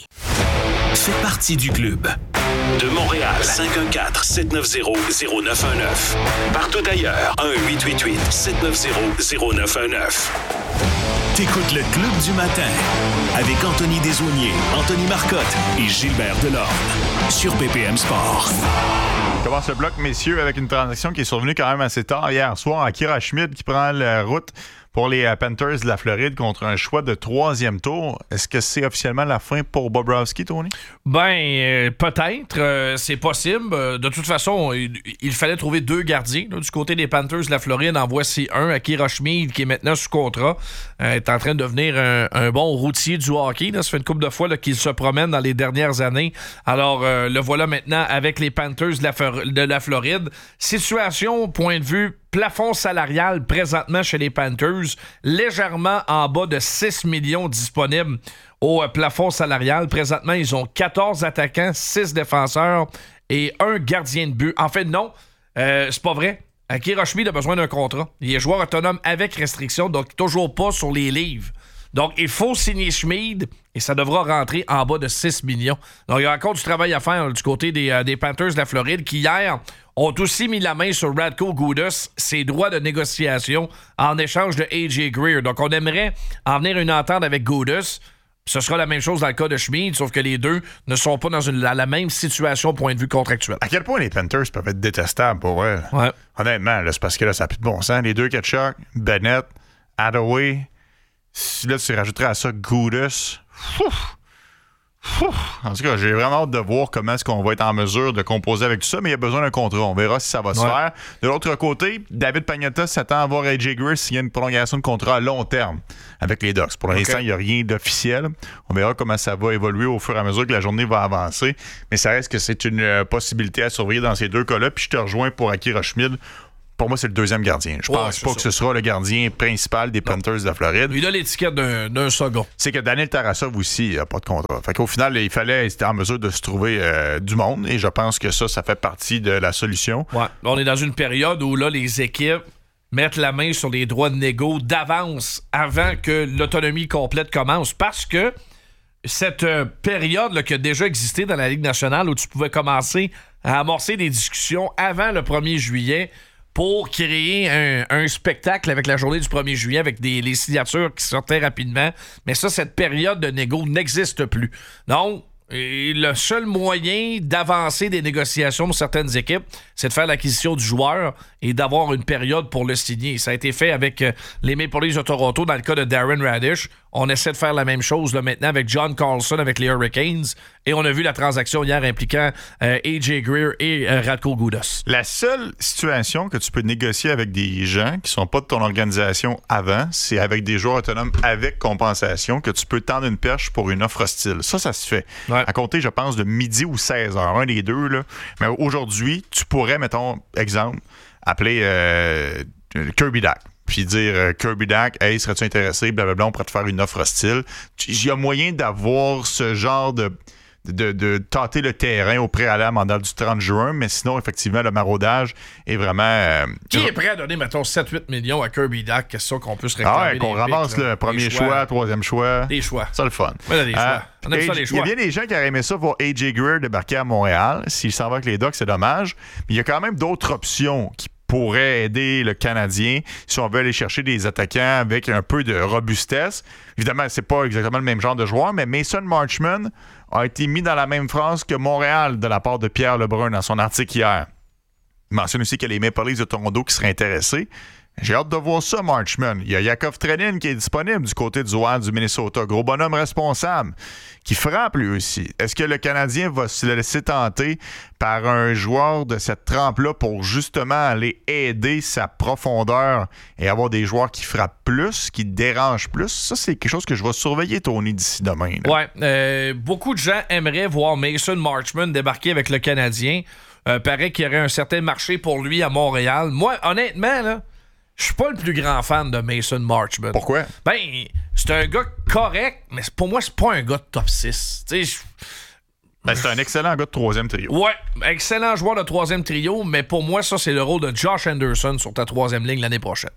Fais partie du club. De Montréal, cinq un quatre, sept neuf zéro, zéro neuf un neuf. Partout ailleurs, un huit huit huit, sept neuf zéro, zéro neuf un neuf. T'écoutes le Club du matin avec Anthony Desaulniers, Anthony Marcotte et Gilbert Delorme sur B P M Sport. On commence le bloc, messieurs, avec une transaction qui est survenue quand même assez tard hier soir. Akira Schmid qui prend la route pour les Panthers de la Floride contre un choix de troisième tour. Est-ce que c'est officiellement la fin pour Bobrovsky, Tony? Ben, euh, peut-être. Euh, c'est possible. De toute façon, il, il fallait trouver deux gardiens. Là, du côté des Panthers de la Floride, en voici un, Akira Schmid, qui est maintenant sous contrat. Euh, est en train de devenir un, un bon routier du hockey. Là. Ça fait une couple de fois là, qu'il se promène dans les dernières années. Alors, euh, le voilà maintenant avec les Panthers de la, de la Floride. Situation, point de vue plafond salarial présentement chez les Panthers, légèrement en bas de six millions disponibles au plafond salarial. Présentement, ils ont quatorze attaquants, six défenseurs et un gardien de but. En fait, non, euh, c'est pas vrai. Akira Schmid a besoin d'un contrat. Il est joueur autonome avec restriction, donc toujours pas sur les livres. Donc, il faut signer Schmid et ça devra rentrer en bas de six millions. Donc, il y a encore du travail à faire là, du côté des, euh, des Panthers de la Floride qui, hier, ont aussi mis la main sur Radko Gudas, ses droits de négociation en échange de A J Greer. Donc, on aimerait en venir à une entente avec Gudas Ce sera la même chose dans le cas de Schmid, sauf que les deux ne sont pas dans une, la, la même situation au point de vue contractuel. À quel point les Panthers peuvent être détestables pour eux? Ouais. Honnêtement, là, c'est parce que là, ça n'a plus de bon sens. Les deux Ketchuk, Bennett, Hathaway, là, tu rajouterais à ça Gudus. Ouf! En tout cas, j'ai vraiment hâte de voir comment est-ce qu'on va être en mesure de composer avec tout ça, mais il y a besoin d'un contrat. On verra si ça va se ouais. faire. De l'autre côté, David Pagnotta s'attend à voir A J Greer s'il y a une prolongation de contrat à long terme avec les Ducks. Pour l'instant, okay. il n'y a rien d'officiel. On verra comment ça va évoluer au fur et à mesure que la journée va avancer. Mais ça reste que c'est une euh, possibilité à surveiller dans ces deux cas-là. Puis je te rejoins pour Akira Schmid. Pour moi, c'est le deuxième gardien. Je ouais, pense pas ça. que ce sera le gardien principal des non. Panthers de la Floride. Il a l'étiquette d'un, d'un second. C'est que Daniel Tarasov aussi n'a pas de contrat. Fait qu'au final, il fallait être en mesure de se trouver euh, du monde. Et je pense que ça, ça fait partie de la solution. Ouais. On est dans une période où là, les équipes mettent la main sur les droits de négo d'avance avant que l'autonomie complète commence. Parce que cette euh, période là, qui a déjà existé dans la Ligue nationale où tu pouvais commencer à amorcer des discussions avant le premier juillet pour créer un, un spectacle avec la journée du premier juillet avec des, les signatures qui sortaient rapidement. Mais ça, cette période de négo n'existe plus. Donc, et le seul moyen d'avancer des négociations pour certaines équipes, c'est de faire l'acquisition du joueur et d'avoir une période pour le signer. Ça a été fait avec euh, les Maple Leafs de Toronto dans le cas de Darren Radish. On essaie de faire la même chose là, maintenant avec John Carlson avec les Hurricanes. Et on a vu la transaction hier impliquant euh, A J Greer et euh, Radko Gudas. La seule situation que tu peux négocier avec des gens qui sont pas de ton organisation avant, c'est avec des joueurs autonomes avec compensation que tu peux tendre une perche pour une offre hostile. Ça, ça se fait. Ouais. À compter, je pense, de midi ou seize heures, un des deux. Là. Mais aujourd'hui, tu pourrais, mettons, exemple, appeler euh, Kirby Dach. Puis dire euh, Kirby Dach, hey, serais-tu intéressé? Blablabla, on pourrait te faire une offre hostile. Il y a moyen d'avoir ce genre de, de, de tâter le terrain au préalable en date du trente juin, mais sinon, effectivement, le maraudage est vraiment. Euh, Qui est prêt à donner, mettons, sept huit millions à Kirby Dach? Question qu'on peut se réclamer. Ah ouais, qu'on ramasse pics, le premier choix, choix, troisième choix. Des choix. Ça, le fun. Ouais, des choix. On aime ça, les choix. Il y a bien des gens qui auraient aimé ça voir A J Greer débarquer à Montréal. S'il s'en va avec les Ducks, c'est dommage. Mais il y a quand même d'autres options qui pourrait aider le Canadien si on veut aller chercher des attaquants avec un peu de robustesse. Évidemment, c'est pas exactement le même genre de joueur, mais Mason Marchment a été mis dans la même phrase que Montréal de la part de Pierre Lebrun dans son article hier. Il mentionne aussi qu'il y a les Maple Leafs de Toronto qui seraient intéressés. J'ai hâte de voir ça, Marchman. Il y a Yakov Trenin qui est disponible du côté du Wild du Minnesota. Gros bonhomme responsable qui frappe lui aussi. Est-ce que le Canadien va se laisser tenter par un joueur de cette trempe-là pour justement aller aider sa profondeur et avoir des joueurs qui frappent plus, qui dérangent plus? Ça, c'est quelque chose que je vais surveiller, Tony, d'ici demain. Là. Ouais. Euh, beaucoup de gens aimeraient voir Mason Marchman débarquer avec le Canadien. Euh, paraît qu'il y aurait un certain marché pour lui à Montréal. Moi, honnêtement, là, je suis pas le plus grand fan de Mason Marchman. Pourquoi? Ben, c'est un gars correct, mais pour moi, c'est pas un gars de top six. Tu sais, ben, c'est un excellent gars de troisième trio. Ouais, excellent joueur de troisième trio, mais pour moi, ça, c'est le rôle de Josh Anderson sur ta troisième ligne l'année prochaine.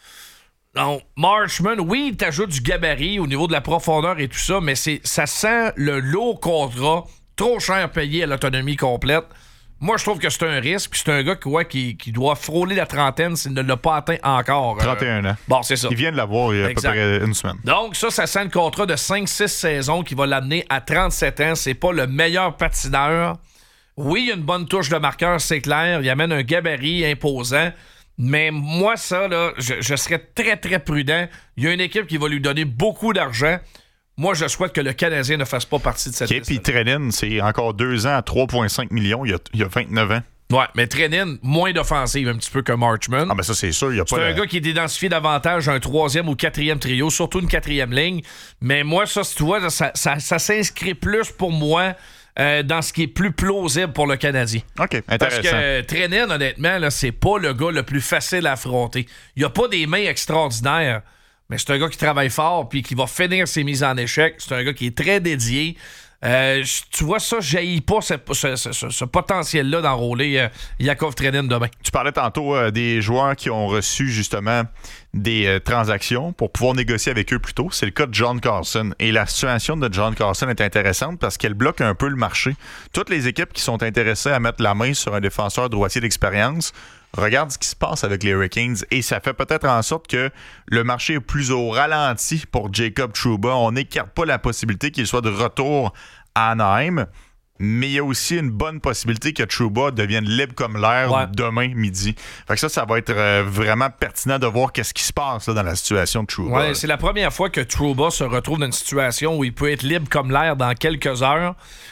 Donc, Marchman, oui, il t'ajoute du gabarit au niveau de la profondeur et tout ça, mais c'est, ça sent le lourd contrat, trop cher payé à l'autonomie complète. Moi, je trouve que c'est un risque. Puis c'est un gars qui, ouais, qui, qui doit frôler la trentaine s'il ne l'a pas atteint encore. trente et un euh, ans. Bon, c'est ça. Il vient de l'avoir il y a exact. À peu près une semaine. Donc, ça, ça sent le contrat de cinq six saisons qui va l'amener à trente-sept ans. C'est pas le meilleur patineur. Oui, il y a une bonne touche de marqueur, c'est clair. Il amène un gabarit imposant. Mais moi, ça, là, je, je serais très, très prudent. Il y a une équipe qui va lui donner beaucoup d'argent. Moi, je souhaite que le Canadien ne fasse pas partie de cette liste. Puis Trenin, c'est encore deux ans à trois virgule cinq millions. Il y a, il y a vingt-neuf ans. Ouais, mais Trenin, moins d'offensive un petit peu que Marchman. Ah, ben ça, c'est sûr. Il y a c'est pas un la... gars qui est identifié davantage un troisième ou quatrième trio, surtout une quatrième ligne. Mais moi, ça, tu vois, ça, ça, ça s'inscrit plus pour moi euh, dans ce qui est plus plausible pour le Canadien. OK, intéressant. Parce que euh, Trenin, honnêtement, là, c'est pas le gars le plus facile à affronter. Il a pas des mains extraordinaires. Mais c'est un gars qui travaille fort puis qui va finir ses mises en échec. C'est un gars qui est très dédié. Euh, tu vois, ça, je jaillit pas ce, ce, ce, ce potentiel-là d'enrôler euh, Yakov Trenin demain. Tu parlais tantôt euh, des joueurs qui ont reçu justement des euh, transactions pour pouvoir négocier avec eux plus tôt. C'est le cas de John Carlson. Et la situation de John Carlson est intéressante parce qu'elle bloque un peu le marché. Toutes les équipes qui sont intéressées à mettre la main sur un défenseur droitier d'expérience regarde ce qui se passe avec les Hurricanes et ça fait peut-être en sorte que le marché est plus au ralenti pour Jacob Trouba. On n'écarte pas la possibilité qu'il soit de retour à Anaheim. Mais il y a aussi une bonne possibilité que Trouba devienne libre comme l'air ouais. demain midi. Fait que ça, ça va être euh, vraiment pertinent de voir qu'est-ce qui se passe là, dans la situation de Trouba. Ouais, c'est la première fois que Trouba se retrouve dans une situation où il peut être libre comme l'air dans quelques heures.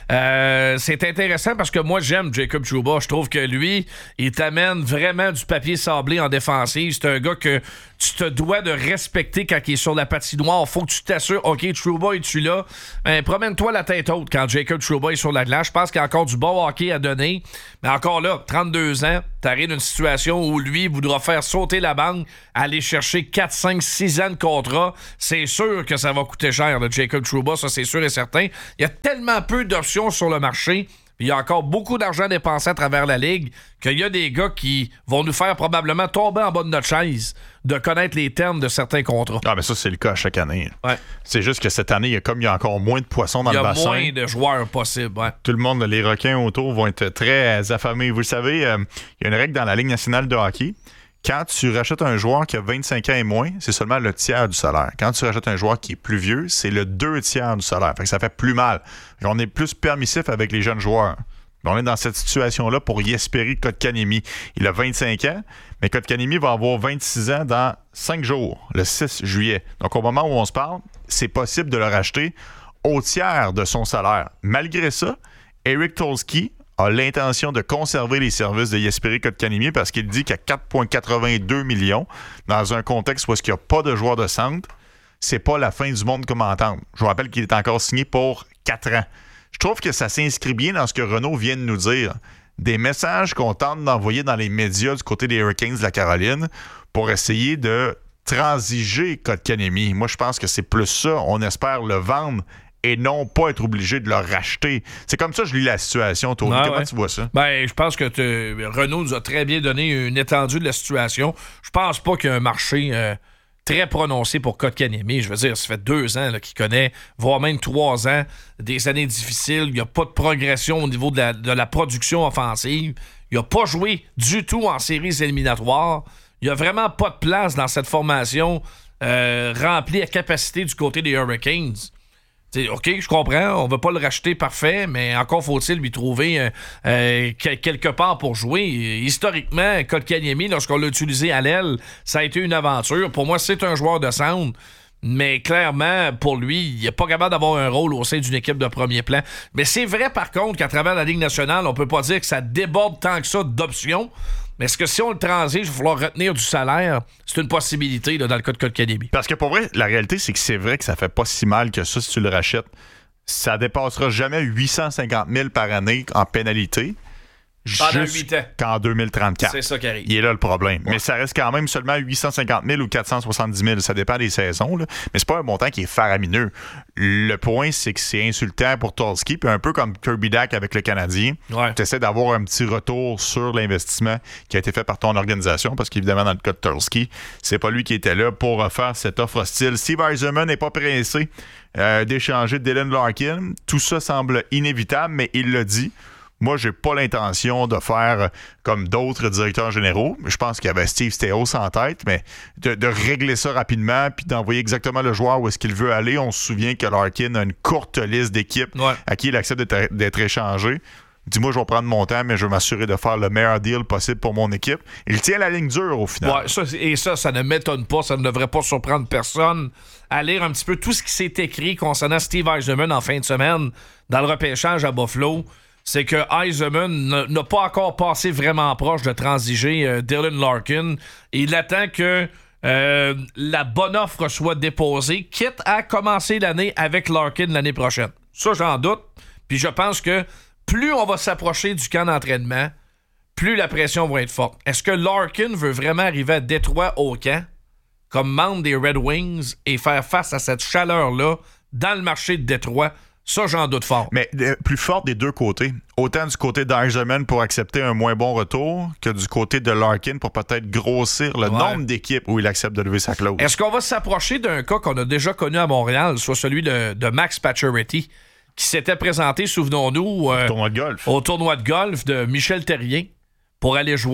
Euh, c'est intéressant parce que moi, j'aime Jacob Trouba. Je trouve que lui, il t'amène vraiment du papier sablé en défensive. C'est un gars que tu te dois de respecter quand il est sur la patinoire. Faut que tu t'assures, OK, Trouba, es-tu là? Ben, promène-toi la tête haute quand Jacob Trouba est sur la glace. Je pense qu'il y a encore du bon hockey à donner. Mais encore là, trente-deux ans, t'arrives dans une situation où lui voudra faire sauter la banque, aller chercher quatre, cinq, six ans de contrat. C'est sûr que ça va coûter cher, le Jacob Trouba, ça c'est sûr et certain. Il y a tellement peu d'options sur le marché. Il y a encore beaucoup d'argent dépensé à travers la Ligue qu'il y a des gars qui vont nous faire probablement tomber en bas de notre chaise de connaître les termes de certains contrats. Ah, mais ça, c'est le cas à chaque année. Ouais. C'est juste que cette année, il y a comme il y a encore moins de poissons dans le bassin. Il y a moins de joueurs possibles. Ouais. Tout le monde, les requins autour vont être très affamés. Vous le savez, euh, il y a une règle dans la Ligue nationale de hockey. Quand tu rachètes un joueur qui a vingt-cinq ans et moins, c'est seulement le tiers du salaire. Quand tu rachètes un joueur qui est plus vieux, c'est le deux tiers du salaire. Fait que ça fait plus mal. On est plus permissif avec les jeunes joueurs. On est dans cette situation-là pour Jesperi Kotkaniemi. Il a vingt-cinq ans, mais Kotkaniemi va avoir vingt-six ans dans cinq jours, le six juillet. Donc, au moment où on se parle, c'est possible de le racheter au tiers de son salaire. Malgré ça, Eric Tolsky a l'intention de conserver les services de Jesperi Kotkaniemi parce qu'il dit qu'à quatre virgule quatre-vingt-deux millions, dans un contexte où il n'y a pas de joueur de centre, c'est pas la fin du monde comme entendre. Je vous rappelle qu'il est encore signé pour quatre ans. Je trouve que ça s'inscrit bien dans ce que Renaud vient de nous dire. Des messages qu'on tente d'envoyer dans les médias du côté des Hurricanes de la Caroline pour essayer de transiger Kotkaniemi. Moi, je pense que c'est plus ça. On espère le vendre et non pas être obligé de le racheter. C'est comme ça que je lis la situation, Tony. Ah, Comment ouais. tu vois ça? Ben, je pense que te... Renaud nous a très bien donné une étendue de la situation. Je pense pas qu'il y a un marché... Euh... très prononcé pour Kotkaniemi. Je veux dire, ça fait deux ans là, qu'il connaît, voire même trois ans, des années difficiles. Il n'y a pas de progression au niveau de la, de la production offensive. Il n'a pas joué du tout en séries éliminatoires. Il n'y a vraiment pas de place dans cette formation euh, remplie à capacité du côté des Hurricanes. T'sais, OK, je comprends, on ne veut pas le racheter parfait, mais encore faut-il lui trouver euh, euh, quelque part pour jouer. Historiquement, Kotkaniemi, lorsqu'on l'a utilisé à l'aile, ça a été une aventure. Pour moi, c'est un joueur de centre, mais clairement, pour lui, il n'est pas capable d'avoir un rôle au sein d'une équipe de premier plan. Mais c'est vrai, par contre, qu'à travers la Ligue nationale, on ne peut pas dire que ça déborde tant que ça d'options. Mais est-ce que si on le transige, il va falloir retenir du salaire? C'est une possibilité là, dans le cas de Kotkaniemi. Parce que pour vrai, la réalité, c'est que c'est vrai que ça fait pas si mal que ça si tu le rachètes. Ça dépassera jamais huit cent cinquante mille par année en pénalité. Pendant huit ans. Qu'en deux mille trente-quatre. C'est ça qui arrive. Il est là le problème. Ouais. Mais ça reste quand même seulement huit cent cinquante mille ou quatre cent soixante-dix mille. Ça dépend des saisons. Là. Mais c'est pas un montant qui est faramineux. Le point, c'est que c'est insultant pour Tolsky. Puis un peu comme Kirby Dach avec le Canadien. Ouais. Tu essaies d'avoir un petit retour sur l'investissement qui a été fait par ton organisation. Parce qu'évidemment, dans le cas de Tolsky, c'est pas lui qui était là pour faire cette offre hostile. Steve Yzerman n'est pas pressé euh, d'échanger Dylan Larkin. Tout ça semble inévitable, mais il l'a dit. Moi, j'ai pas l'intention de faire comme d'autres directeurs généraux. Je pense qu'il y avait Steve Staios en tête, mais de, de régler ça rapidement puis d'envoyer exactement le joueur où est-ce qu'il veut aller. On se souvient que Larkin a une courte liste d'équipes ouais. à qui il accepte d'être, d'être échangé. Dis-moi, je vais prendre mon temps, mais je vais m'assurer de faire le meilleur deal possible pour mon équipe. Il tient la ligne dure au final. Ouais, ça, et ça, ça ne m'étonne pas. Ça ne devrait pas surprendre personne à lire un petit peu tout ce qui s'est écrit concernant Steve Yzerman en fin de semaine dans le repêchage à Buffalo. C'est que Yzerman n'a pas encore passé vraiment proche de transiger euh, Dylan Larkin. Et il attend que euh, la bonne offre soit déposée, quitte à commencer l'année avec Larkin l'année prochaine. Ça, j'en doute. Puis je pense que plus on va s'approcher du camp d'entraînement, plus la pression va être forte. Est-ce que Larkin veut vraiment arriver à Détroit au camp, comme membre des Red Wings, et faire face à cette chaleur-là dans le marché de Détroit? Ça, j'en doute fort. Mais euh, plus fort des deux côtés. Autant du côté d'Yzerman pour accepter un moins bon retour que du côté de Larkin pour peut-être grossir le ouais. nombre d'équipes où il accepte de lever sa clause. Est-ce qu'on va s'approcher d'un cas qu'on a déjà connu à Montréal, soit celui de, de Max Pacioretty, qui s'était présenté, souvenons-nous, euh, au tournoi de golf. Au tournoi de golf de Michel Terrien pour aller jouer.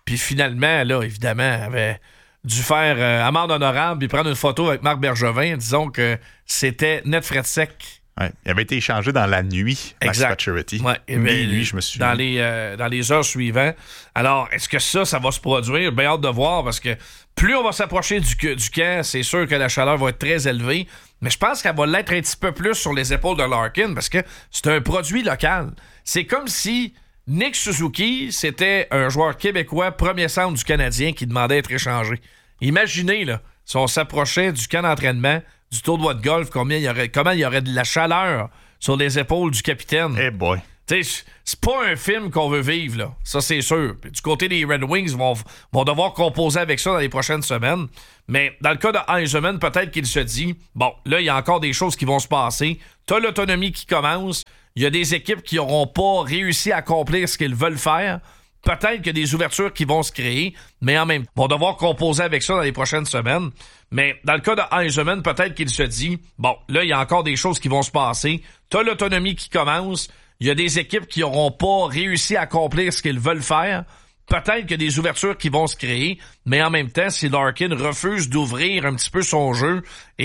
Puis finalement, là, évidemment, avait dû faire euh, amende honorable puis prendre une photo avec Marc Bergevin. Disons que c'était net frais de sec. Ouais, il avait été échangé dans la nuit, Max Pacioretty. Ouais, Minuit, je me souviens. Dans les, euh, dans les heures suivantes. Alors, est-ce que ça, ça va se produire? Bien hâte de voir, parce que plus on va s'approcher du, du camp, c'est sûr que la chaleur va être très élevée, mais je pense qu'elle va l'être un petit peu plus sur les épaules de Larkin, parce que c'est un produit local. C'est comme si Nick Suzuki, c'était un joueur québécois, premier centre du Canadien, qui demandait à être échangé. Imaginez, là, si on s'approchait du camp d'entraînement, du tournoi de golf, combien il y aurait, comment il y aurait de la chaleur sur les épaules du capitaine. Eh boy. T'sais, c'est pas un film qu'on veut vivre, là. Ça, c'est sûr. Puis du côté des Red Wings, ils vont, vont devoir composer avec ça dans les prochaines semaines. Mais dans le cas de Yzerman, peut-être qu'il se dit, bon, là, il y a encore des choses qui vont se passer. T'as l'autonomie qui commence. Il y a des équipes qui n'auront pas réussi à accomplir ce qu'ils veulent faire. Peut-être qu'il y a des ouvertures qui vont se créer, mais en même temps, vont devoir composer avec ça dans les prochaines semaines. Mais dans le cas de Yzerman, peut-être qu'il se dit, bon, là, il y a encore des choses qui vont se passer. T'as l'autonomie qui commence. Il y a des équipes qui n'auront pas réussi à accomplir ce qu'ils veulent faire. Peut-être qu'il y a des ouvertures qui vont se créer, mais en même temps, si Larkin refuse d'ouvrir un petit peu son jeu et